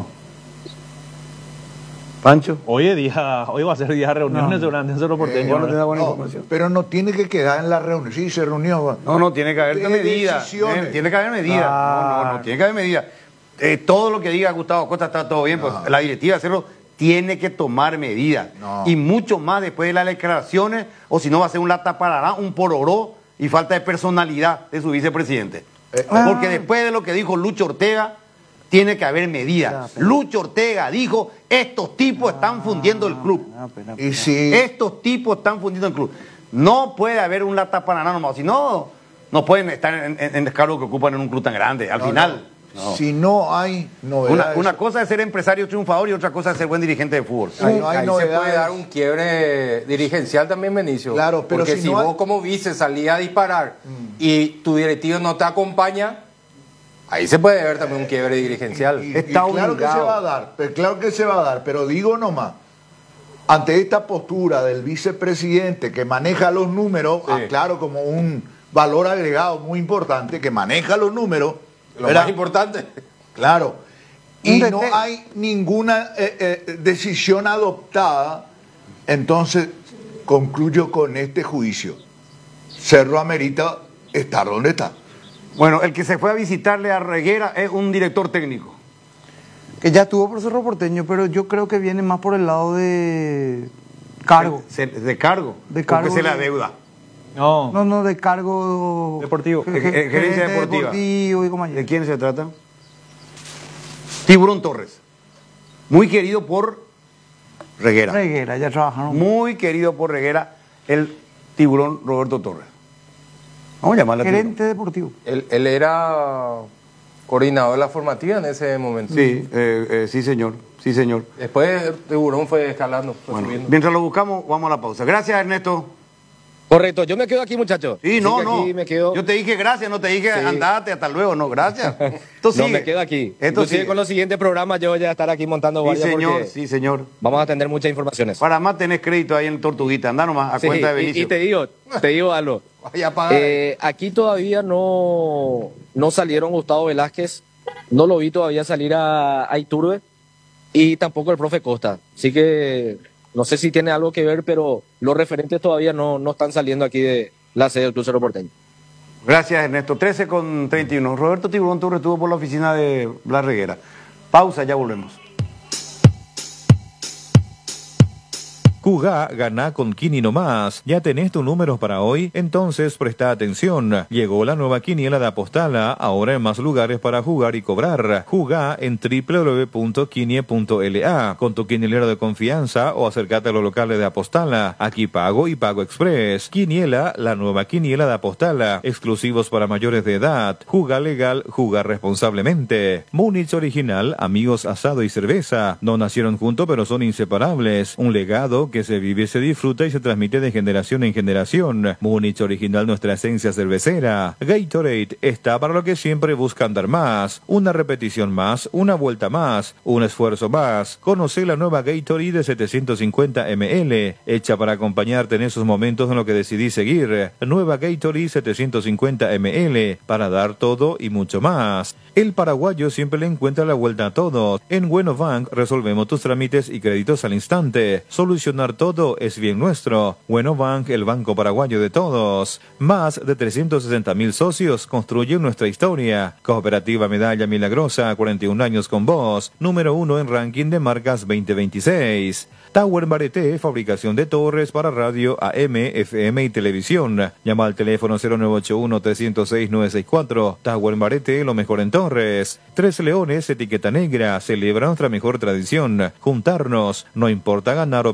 ¿Pancho? Hoy va a ser día de reuniones seguramente en Cerro Porteño. Bueno, te da ¿verdad? buena No, información. pero no tiene que quedar en la reunión. Sí, se reunió. No, tiene que haber De medidas. decisiones. Tiene que haber medidas. No, tiene que haber medidas. Todo lo que diga Gustavo Costa está todo bien, pues la directiva de Cerro tiene que tomar medidas. No. Y mucho más después de las declaraciones, o si no va a ser un lata parará, un pororó y falta de personalidad de su vicepresidente. Porque después de lo que dijo Lucho Ortega, tiene que haber medidas. Lucho Ortega dijo, estos tipos están fundiendo el club. Y si, Estos tipos están fundiendo el club. No puede haber un lata paraná nomás, si no, no pueden estar en el cargo que ocupan en un club tan grande. Al final, si no hay novedades. una cosa es ser empresario triunfador y otra cosa es ser buen dirigente de fútbol. Ahí no hay Ahí se novedades. puede dar un quiebre dirigencial también, Benicio. Claro, pero porque si si no hay- vos como vice salís a disparar y tu directivo no te acompaña, ahí se puede ver también un quiebre dirigencial. Y Está claro que se obligado. va a dar, claro que se va a dar, pero digo nomás, ante esta postura del vicepresidente que maneja los números, claro, como un valor agregado muy importante, que maneja los números, Lo ¿verdad? más importante. Claro, y Un no DT. hay ninguna decisión adoptada, entonces concluyo con este juicio. Cerro amerita estar donde está. Bueno, el que se fue a visitarle a Reguera es un director técnico. Que ya estuvo por Cerro Porteño, pero yo creo que viene más por el lado de cargo. De cargo. De cargo Porque se le de- adeuda. No. No, de cargo Deportivo. Gerencia deportiva. deportivo y compañía. ¿De quién se trata? Tiburón Torres. Muy querido por Reguera. Reguera, ya trabajaron. Muy querido por Reguera, el Tiburón Roberto Torres. Vamos a llamarle a Gerente deportivo. Él era coordinador de la formativa en ese momento. Sí, sí señor, sí señor. Después el Tiburón fue escalando, fue Bueno, subiendo. mientras lo buscamos, vamos a la pausa. Gracias, Ernesto. Correcto, yo me quedo aquí, muchachos. Sí, Así no, que no. aquí me quedo. Yo te dije gracias, no te dije Sí. andate, hasta luego, no, gracias. Esto No, sigue. me quedo aquí. Esto Inclusive sigue. con los siguientes programas yo voy a estar aquí montando Sí, guardia señor, porque sí, señor. vamos a tener muchas informaciones. Para más tenés crédito ahí en Tortuguita, anda nomás, a Sí, cuenta de y Benicio. te digo algo. Vaya a pagar. Aquí todavía no salieron Gustavo Velázquez, no lo vi todavía salir a Iturbe y tampoco el profe Costa. Así que no sé si tiene algo que ver, pero los referentes todavía no están saliendo aquí de la sede del Club Cerro Porteño. Gracias, Ernesto. 13:31. Roberto Tiburón Torres estuvo por la oficina de Blas Reguera. Pausa, ya volvemos. Jugá, ganá con Kini nomás. ¿Ya tenés tus números para hoy? Entonces presta atención. Llegó la nueva quiniela de Apostala, ahora en más lugares para jugar y cobrar. Jugá en www.quinie.la con tu quinielero de confianza o acércate a los locales de Apostala. Aquí Pago y Pago Express. Quiniela, la nueva quiniela de Apostala. Exclusivos para mayores de edad. Jugá legal, jugá responsablemente. Múnich original, amigos, asado y cerveza. No nacieron juntos pero son inseparables. Un legado que se vive, se disfruta y se transmite de generación en generación. Múnich original, nuestra esencia cervecera. Gatorade está para lo que siempre buscan dar más. Una repetición más, una vuelta más, un esfuerzo más. Conoce la nueva Gatorade de 750 ml, hecha para acompañarte en esos momentos en los que decidís seguir. Nueva Gatorade 750 ml, para dar todo y mucho más. El paraguayo siempre le encuentra la vuelta a todo. En Bueno Bank resolvemos tus trámites y créditos al instante. Solucionar todo es bien nuestro. Bueno Bank, el banco paraguayo de todos. Más de 360.000 socios construyen nuestra historia. Cooperativa Medalla Milagrosa, 41 años con vos. Número 1 en ranking de marcas 2026. Tower Bareté, fabricación de torres para radio AM, FM y televisión. Llama al teléfono 0981-306-964. Tower Bareté, lo mejor en torres. Tres Leones, etiqueta negra, celebra nuestra mejor tradición. Juntarnos, no importa ganar o perder.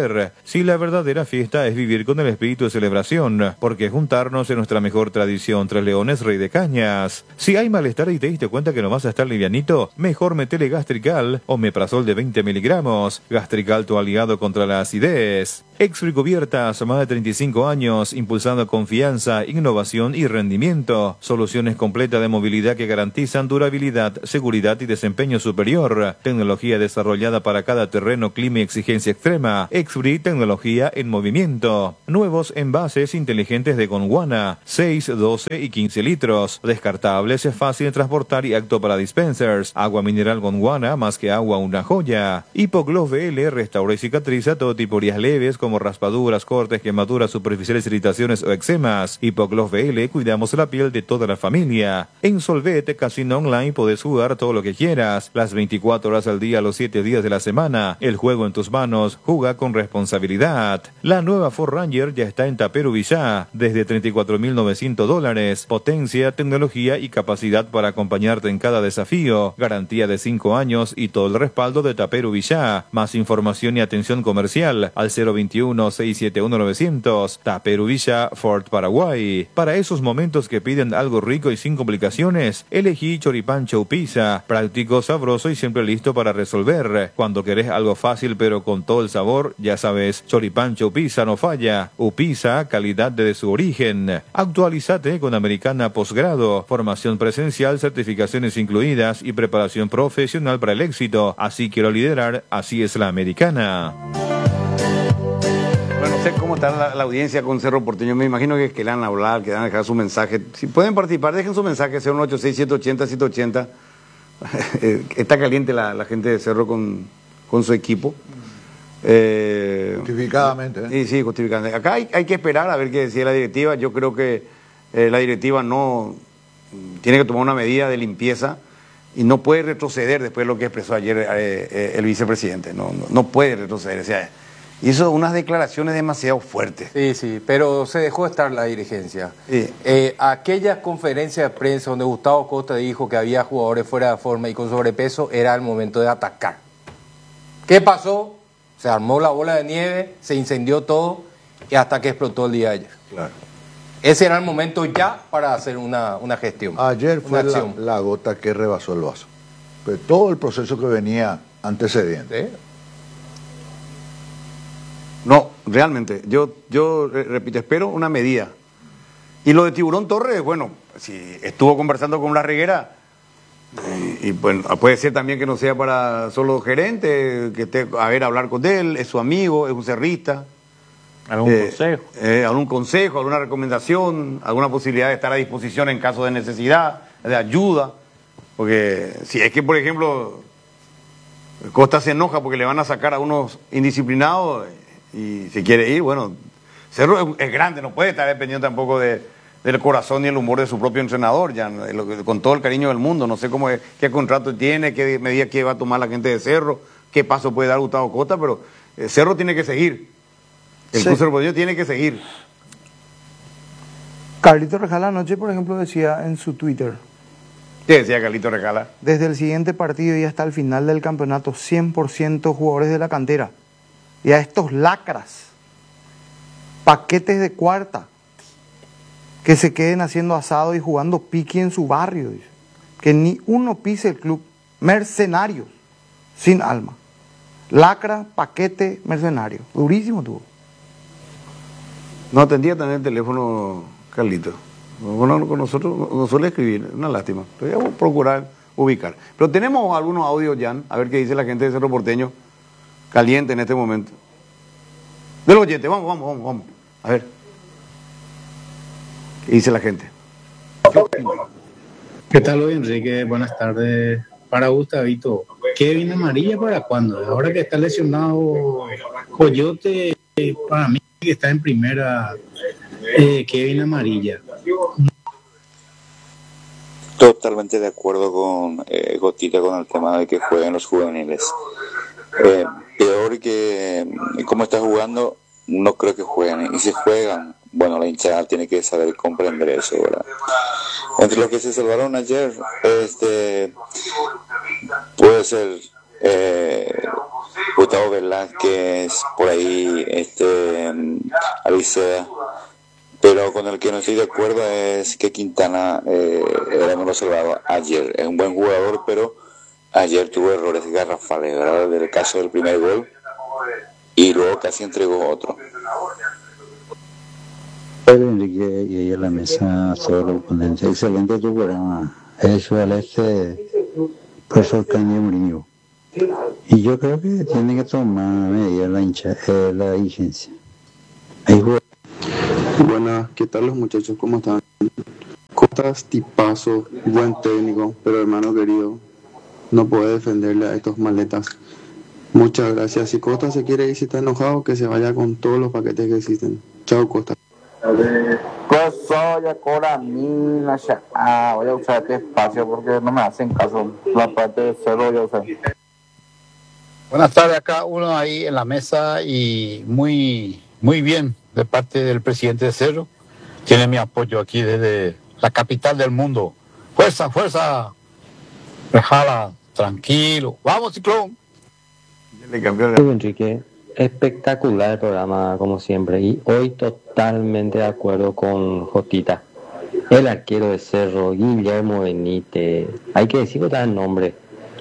ayer. Si la verdadera fiesta es vivir con el espíritu de celebración, porque juntarnos es nuestra mejor tradición. Tres Leones, Rey de Cañas. Si hay malestar y te diste cuenta que no vas a estar livianito, mejor metele Gastrical o Meprazol de 20 miligramos. Gastrical, tu aliado contra la acidez. Exfricubiertas, más de 35 años, impulsando confianza, innovación y rendimiento. Soluciones completas de movilidad que garantizan durabilidad, seguridad y desempeño superior. Tecnología desarrollada para cada terreno, clima y exigencia extrema. Exfri, tecnología en movimiento. Nuevos envases inteligentes de Gondwana, 6, 12 y 15 litros. Descartables, es fácil de transportar y apto para dispensers. Agua mineral Gondwana, más que agua, una joya. Hipogloss VL, restaura y cicatriza todo tipo de heridas leves como raspaduras, cortes, quemaduras superficiales, irritaciones o eczemas. Hipogloss VL, cuidamos la piel de toda la familia. En Solvete Casino Online podés jugar todo lo que quieras, las 24 horas al día, los 7 días de la semana. El juego en tus manos, juega con responsabilidad. La nueva Ford Ranger ya está en Taperu Villá, desde $34,900. Potencia, tecnología y capacidad para acompañarte en cada desafío. Garantía de 5 años y todo el respaldo de Taperu Villá. Más información y atención comercial al 021-671-900. Taperu Villá, Ford Paraguay. Para esos momentos que piden algo rico y sin complicaciones, elegí Choripancho Upisa. Práctico, sabroso y siempre listo para resolver. Cuando querés algo fácil pero con todo el sabor, ya sabes, Choripancho Upisa no falla. Upisa, calidad desde su origen. Actualizate con Americana Posgrado. Formación presencial, certificaciones incluidas y preparación profesional para el éxito. Así quiero liderar, así es la Americana. Bueno, no sé cómo está la audiencia con Cerro Porteño. Me imagino que le van a hablar, que le van a dejar su mensaje. Si pueden participar, dejen su mensaje, 086-780-780. Está caliente la gente de Cerro con su equipo. Justificadamente. Sí, justificadamente. Acá hay que esperar a ver qué decía la directiva. Yo creo que la directiva no tiene que tomar una medida de limpieza y no puede retroceder después de lo que expresó ayer el vicepresidente. No puede retroceder. O sea, hizo unas declaraciones demasiado fuertes. Sí, pero se dejó estar la dirigencia. Sí. Aquella conferencia de prensa donde Gustavo Costa dijo que había jugadores fuera de forma y con sobrepeso, era el momento de atacar. ¿Qué pasó? Se armó la bola de nieve, se incendió todo y hasta que explotó el día de ayer. Claro. Ese era el momento ya para hacer una gestión. Ayer fue la gota que rebasó el vaso. Pero todo el proceso que venía antecediente. ¿Sí? No, realmente, yo repito, espero una medida. Y lo de Tiburón Torres, bueno, si estuvo conversando con la Reguera, y bueno, puede ser también que no sea para solo gerente, que esté a hablar con él, es su amigo, es un cerrista. ¿Algún consejo? Algún consejo, alguna recomendación, alguna posibilidad de estar a disposición en caso de necesidad, de ayuda. Porque si es que, por ejemplo, Costa se enoja porque le van a sacar a unos indisciplinados y se quiere ir, bueno, Cerro es grande, no puede estar dependiendo tampoco del corazón y el humor de su propio entrenador, ya con todo el cariño del mundo. No sé qué contrato tiene, qué medida que va a tomar la gente de Cerro, qué paso puede dar Gustavo Costa, pero Cerro tiene que seguir. El Club Cerro Porteño tiene que seguir. Carlito Rejala anoche, por ejemplo, decía en su Twitter: ¿Qué decía Carlito Rejala? desde el siguiente partido y hasta el final del campeonato, 100% jugadores de la cantera. Y a estos lacras, paquetes de cuarta, que se queden haciendo asado y jugando piqui en su barrio. Dice. Que ni uno pise el club. Mercenarios, sin alma. Lacra, paquete, mercenario. Durísimo tuvo. No atendía también el teléfono, Carlito. Bueno, con nosotros nos suele escribir, una lástima. Pero voy a procurar ubicar. Pero tenemos algunos audios, Jan, a ver qué dice la gente de Cerro Porteño, caliente en este momento. Del oyente, vamos. A ver. ¿Qué dice la gente? ¿Qué tal hoy, Enrique? Buenas tardes. Para Gustavito, ¿Kevin amarilla para cuándo? Ahora que está lesionado Coyote, para mí que está en primera, Kevin amarilla. Totalmente de acuerdo con Gotita con el tema de que jueguen los juveniles. Peor que cómo está jugando, no creo que jueguen. Y si juegan, bueno, la hinchada tiene que saber comprender eso, ¿verdad? Entre los que se salvaron ayer, puede ser Gustavo Velázquez, por ahí Aviceda. Pero con el que no estoy de acuerdo es que Quintana era muy reservado ayer. Es un buen jugador, pero ayer tuvo errores garrafales, ¿verdad? Del caso del primer gol y luego casi entregó otro. Pedro Enrique y ahí en la mesa, todos los oponentes. Excelente tu programa. Eso al profesor Candido Murillo. Y yo creo que tiene que tomar medidas la dirigencia. Ahí juega. Buenas, ¿qué tal los muchachos? ¿Cómo están? Costas, tipazo, buen técnico, pero hermano querido, no puede defenderle a estos maletas. Muchas gracias. Si Costa se quiere ir, si está enojado, que se vaya con todos los paquetes que existen. Chao, Costa. Voy a usar este espacio porque no me hacen caso. La parte de cero voy a usar. Buenas tardes, acá uno ahí en la mesa y muy bien de parte del presidente de Cerro. Tiene mi apoyo aquí desde la capital del mundo. Fuerza, fuerza. Dejala, tranquilo. Vamos, Ciclón. Enrique, espectacular el programa como siempre y hoy totalmente de acuerdo con Jotita. El arquero de Cerro, Guillermo Benítez, hay que decir otra el nombre.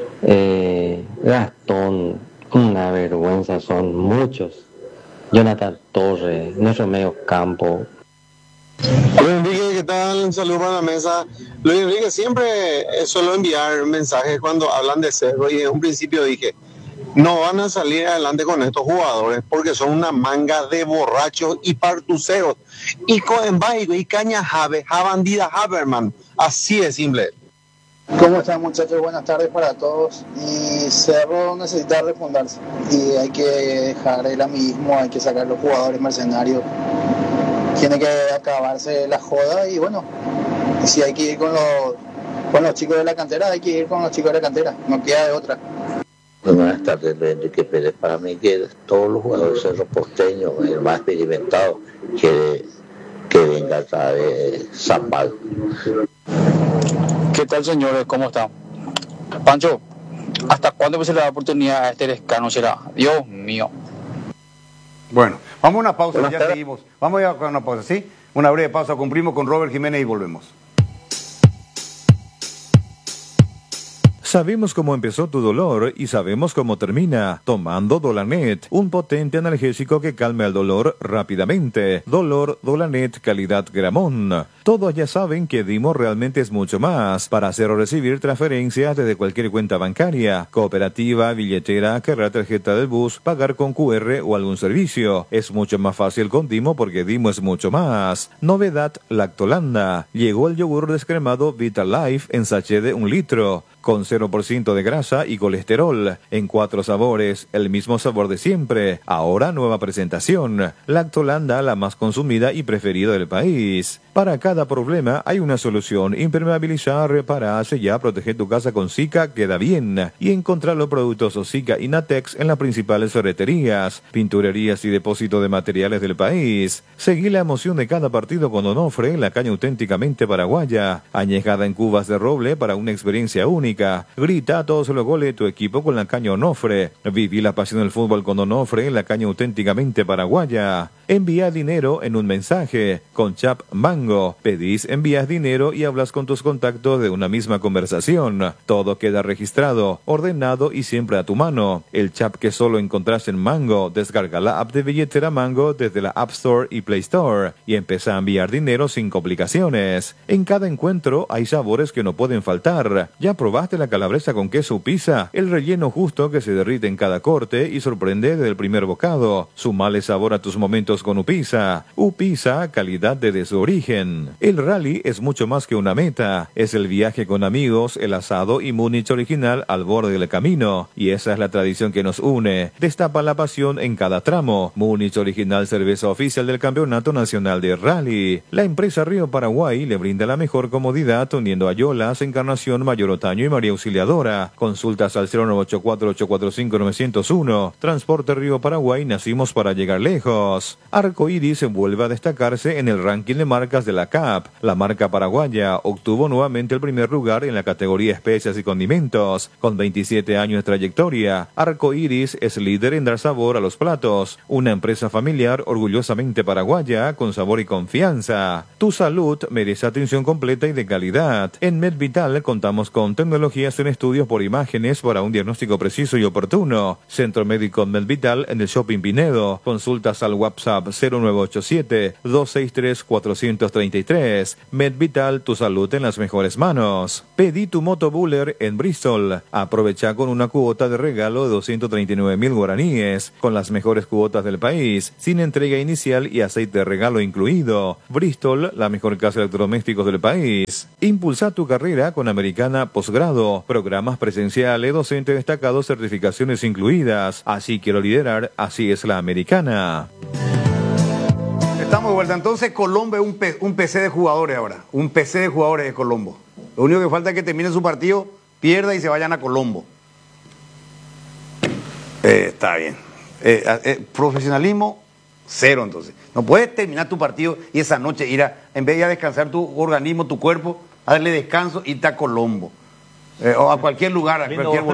Gastón, una vergüenza, son muchos. Jonathan Torres, nuestro medio campo. Luis Enrique, ¿qué tal? Saludos para la mesa. Luis Enrique, siempre suelo enviar mensajes cuando hablan de Cerro y en un principio dije, no van a salir adelante con estos jugadores porque son una manga de borrachos y partuceros. Y Coenbaigo y Caña Jave, Javandida Haberman. Así es simple. ¿Cómo están, muchachos? Buenas tardes para todos. Y Cerro necesita refundarse y hay que dejar el amiguismo, hay que sacar los jugadores mercenarios. Tiene que acabarse la joda y bueno, si hay que ir con los chicos de la cantera, hay que ir con los chicos de la cantera, no queda de otra. Buenas tardes, Luis Enrique Pérez. Para mí que todos los jugadores Cerro Porteño, el más experimentado, que venga otra vez Zapal. ¿Qué tal, señores? ¿Cómo están? Pancho, ¿hasta cuándo se le da la oportunidad a este Lescano? Será, Dios mío. Bueno, vamos a una pausa, ya seguimos. Vamos a una pausa, ¿sí? Una breve pausa, cumplimos con Robert Jiménez y volvemos. Sabemos cómo empezó tu dolor y sabemos cómo termina. Tomando Dolanet, un potente analgésico que calma el dolor rápidamente. Dolor Dolanet calidad Gramón. Todos ya saben que Dimo realmente es mucho más. Para hacer o recibir transferencias desde cualquier cuenta bancaria, cooperativa, billetera, cargar tarjeta del bus, pagar con QR o algún servicio. Es mucho más fácil con Dimo porque Dimo es mucho más. Novedad Lactolanda. Llegó el yogur descremado Vitalife en sachet de 1 litro. Con 0% de grasa y colesterol, en 4 sabores, el mismo sabor de siempre. Ahora nueva presentación. Lactolanda, la más consumida y preferida del país. Para cada problema hay una solución. Impermeabilizar, reparar, sellar, proteger tu casa con Zika queda bien. Y encontrar los productos Zika y Natex en las principales ferreterías, pinturerías y depósitos de materiales del país. Seguí la emoción de cada partido con Onofre, la caña auténticamente paraguaya. Añejada en cubas de roble para una experiencia única. Grita a todos los goles de tu equipo con la caña Onofre. Viví la pasión del fútbol con Onofre, la caña auténticamente paraguaya. Envía dinero en un mensaje. Con Chap Mango. Pedís, envías dinero y hablas con tus contactos de una misma conversación. Todo queda registrado, ordenado y siempre a tu mano. El Chap que solo encontrás en Mango. Descarga la app de billetera Mango desde la App Store y Play Store y empieza a enviar dinero sin complicaciones. En cada encuentro hay sabores que no pueden faltar. ¿Ya probaste la calabresa con queso o pizza? El relleno justo que se derrite en cada corte y sorprende desde el primer bocado. Sumale sabor a tus momentos con Upisa. Upisa, calidad desde su origen. El rally es mucho más que una meta. Es el viaje con amigos, el asado y Múnich original al borde del camino. Y esa es la tradición que nos une. Destapa la pasión en cada tramo. Múnich original, cerveza oficial del Campeonato Nacional de Rally. La empresa Río Paraguay le brinda la mejor comodidad uniendo a Yolas, Encarnación, Mayor Otaño y María Auxiliadora. Consultas al 0984-845-901. Transporte Río Paraguay, nacimos para llegar lejos. Arco Iris vuelve a destacarse en el ranking de marcas marcas de la CAP. La marca paraguaya obtuvo nuevamente el primer lugar en la categoría especias y condimentos. Con 27 años de trayectoria, Arco Iris es líder en dar sabor a los platos. Una empresa familiar orgullosamente paraguaya con sabor y confianza. Tu salud merece atención completa y de calidad. En MedVital contamos con tecnologías en estudios por imágenes para un diagnóstico preciso y oportuno. Centro Médico MedVital en el Shopping Pinedo. Consultas al WhatsApp 0987-263-433. MedVital, tu salud en las mejores manos. Pedí tu moto Buller en Bristol. Aprovecha con una cuota de regalo de 239.000 guaraníes, con las mejores cuotas del país, sin entrega inicial y aceite de regalo incluido. Bristol, la mejor casa de electrodomésticos del país. Impulsa tu carrera con Americana Posgrado. Programas presenciales, docentes destacados, certificaciones incluidas. Así quiero liderar, así es la Americana. Estamos de vuelta. Entonces Colombo es un PC de jugadores ahora. Un PC de jugadores de Colombo. Lo único que falta es que termine su partido, pierda y se vayan a Colombo. Está bien. Profesionalismo, cero entonces. No puedes terminar tu partido y esa noche ir en vez de ir a descansar tu organismo, tu cuerpo, a darle descanso y irte a Colombo. O a cualquier lugar, a cualquier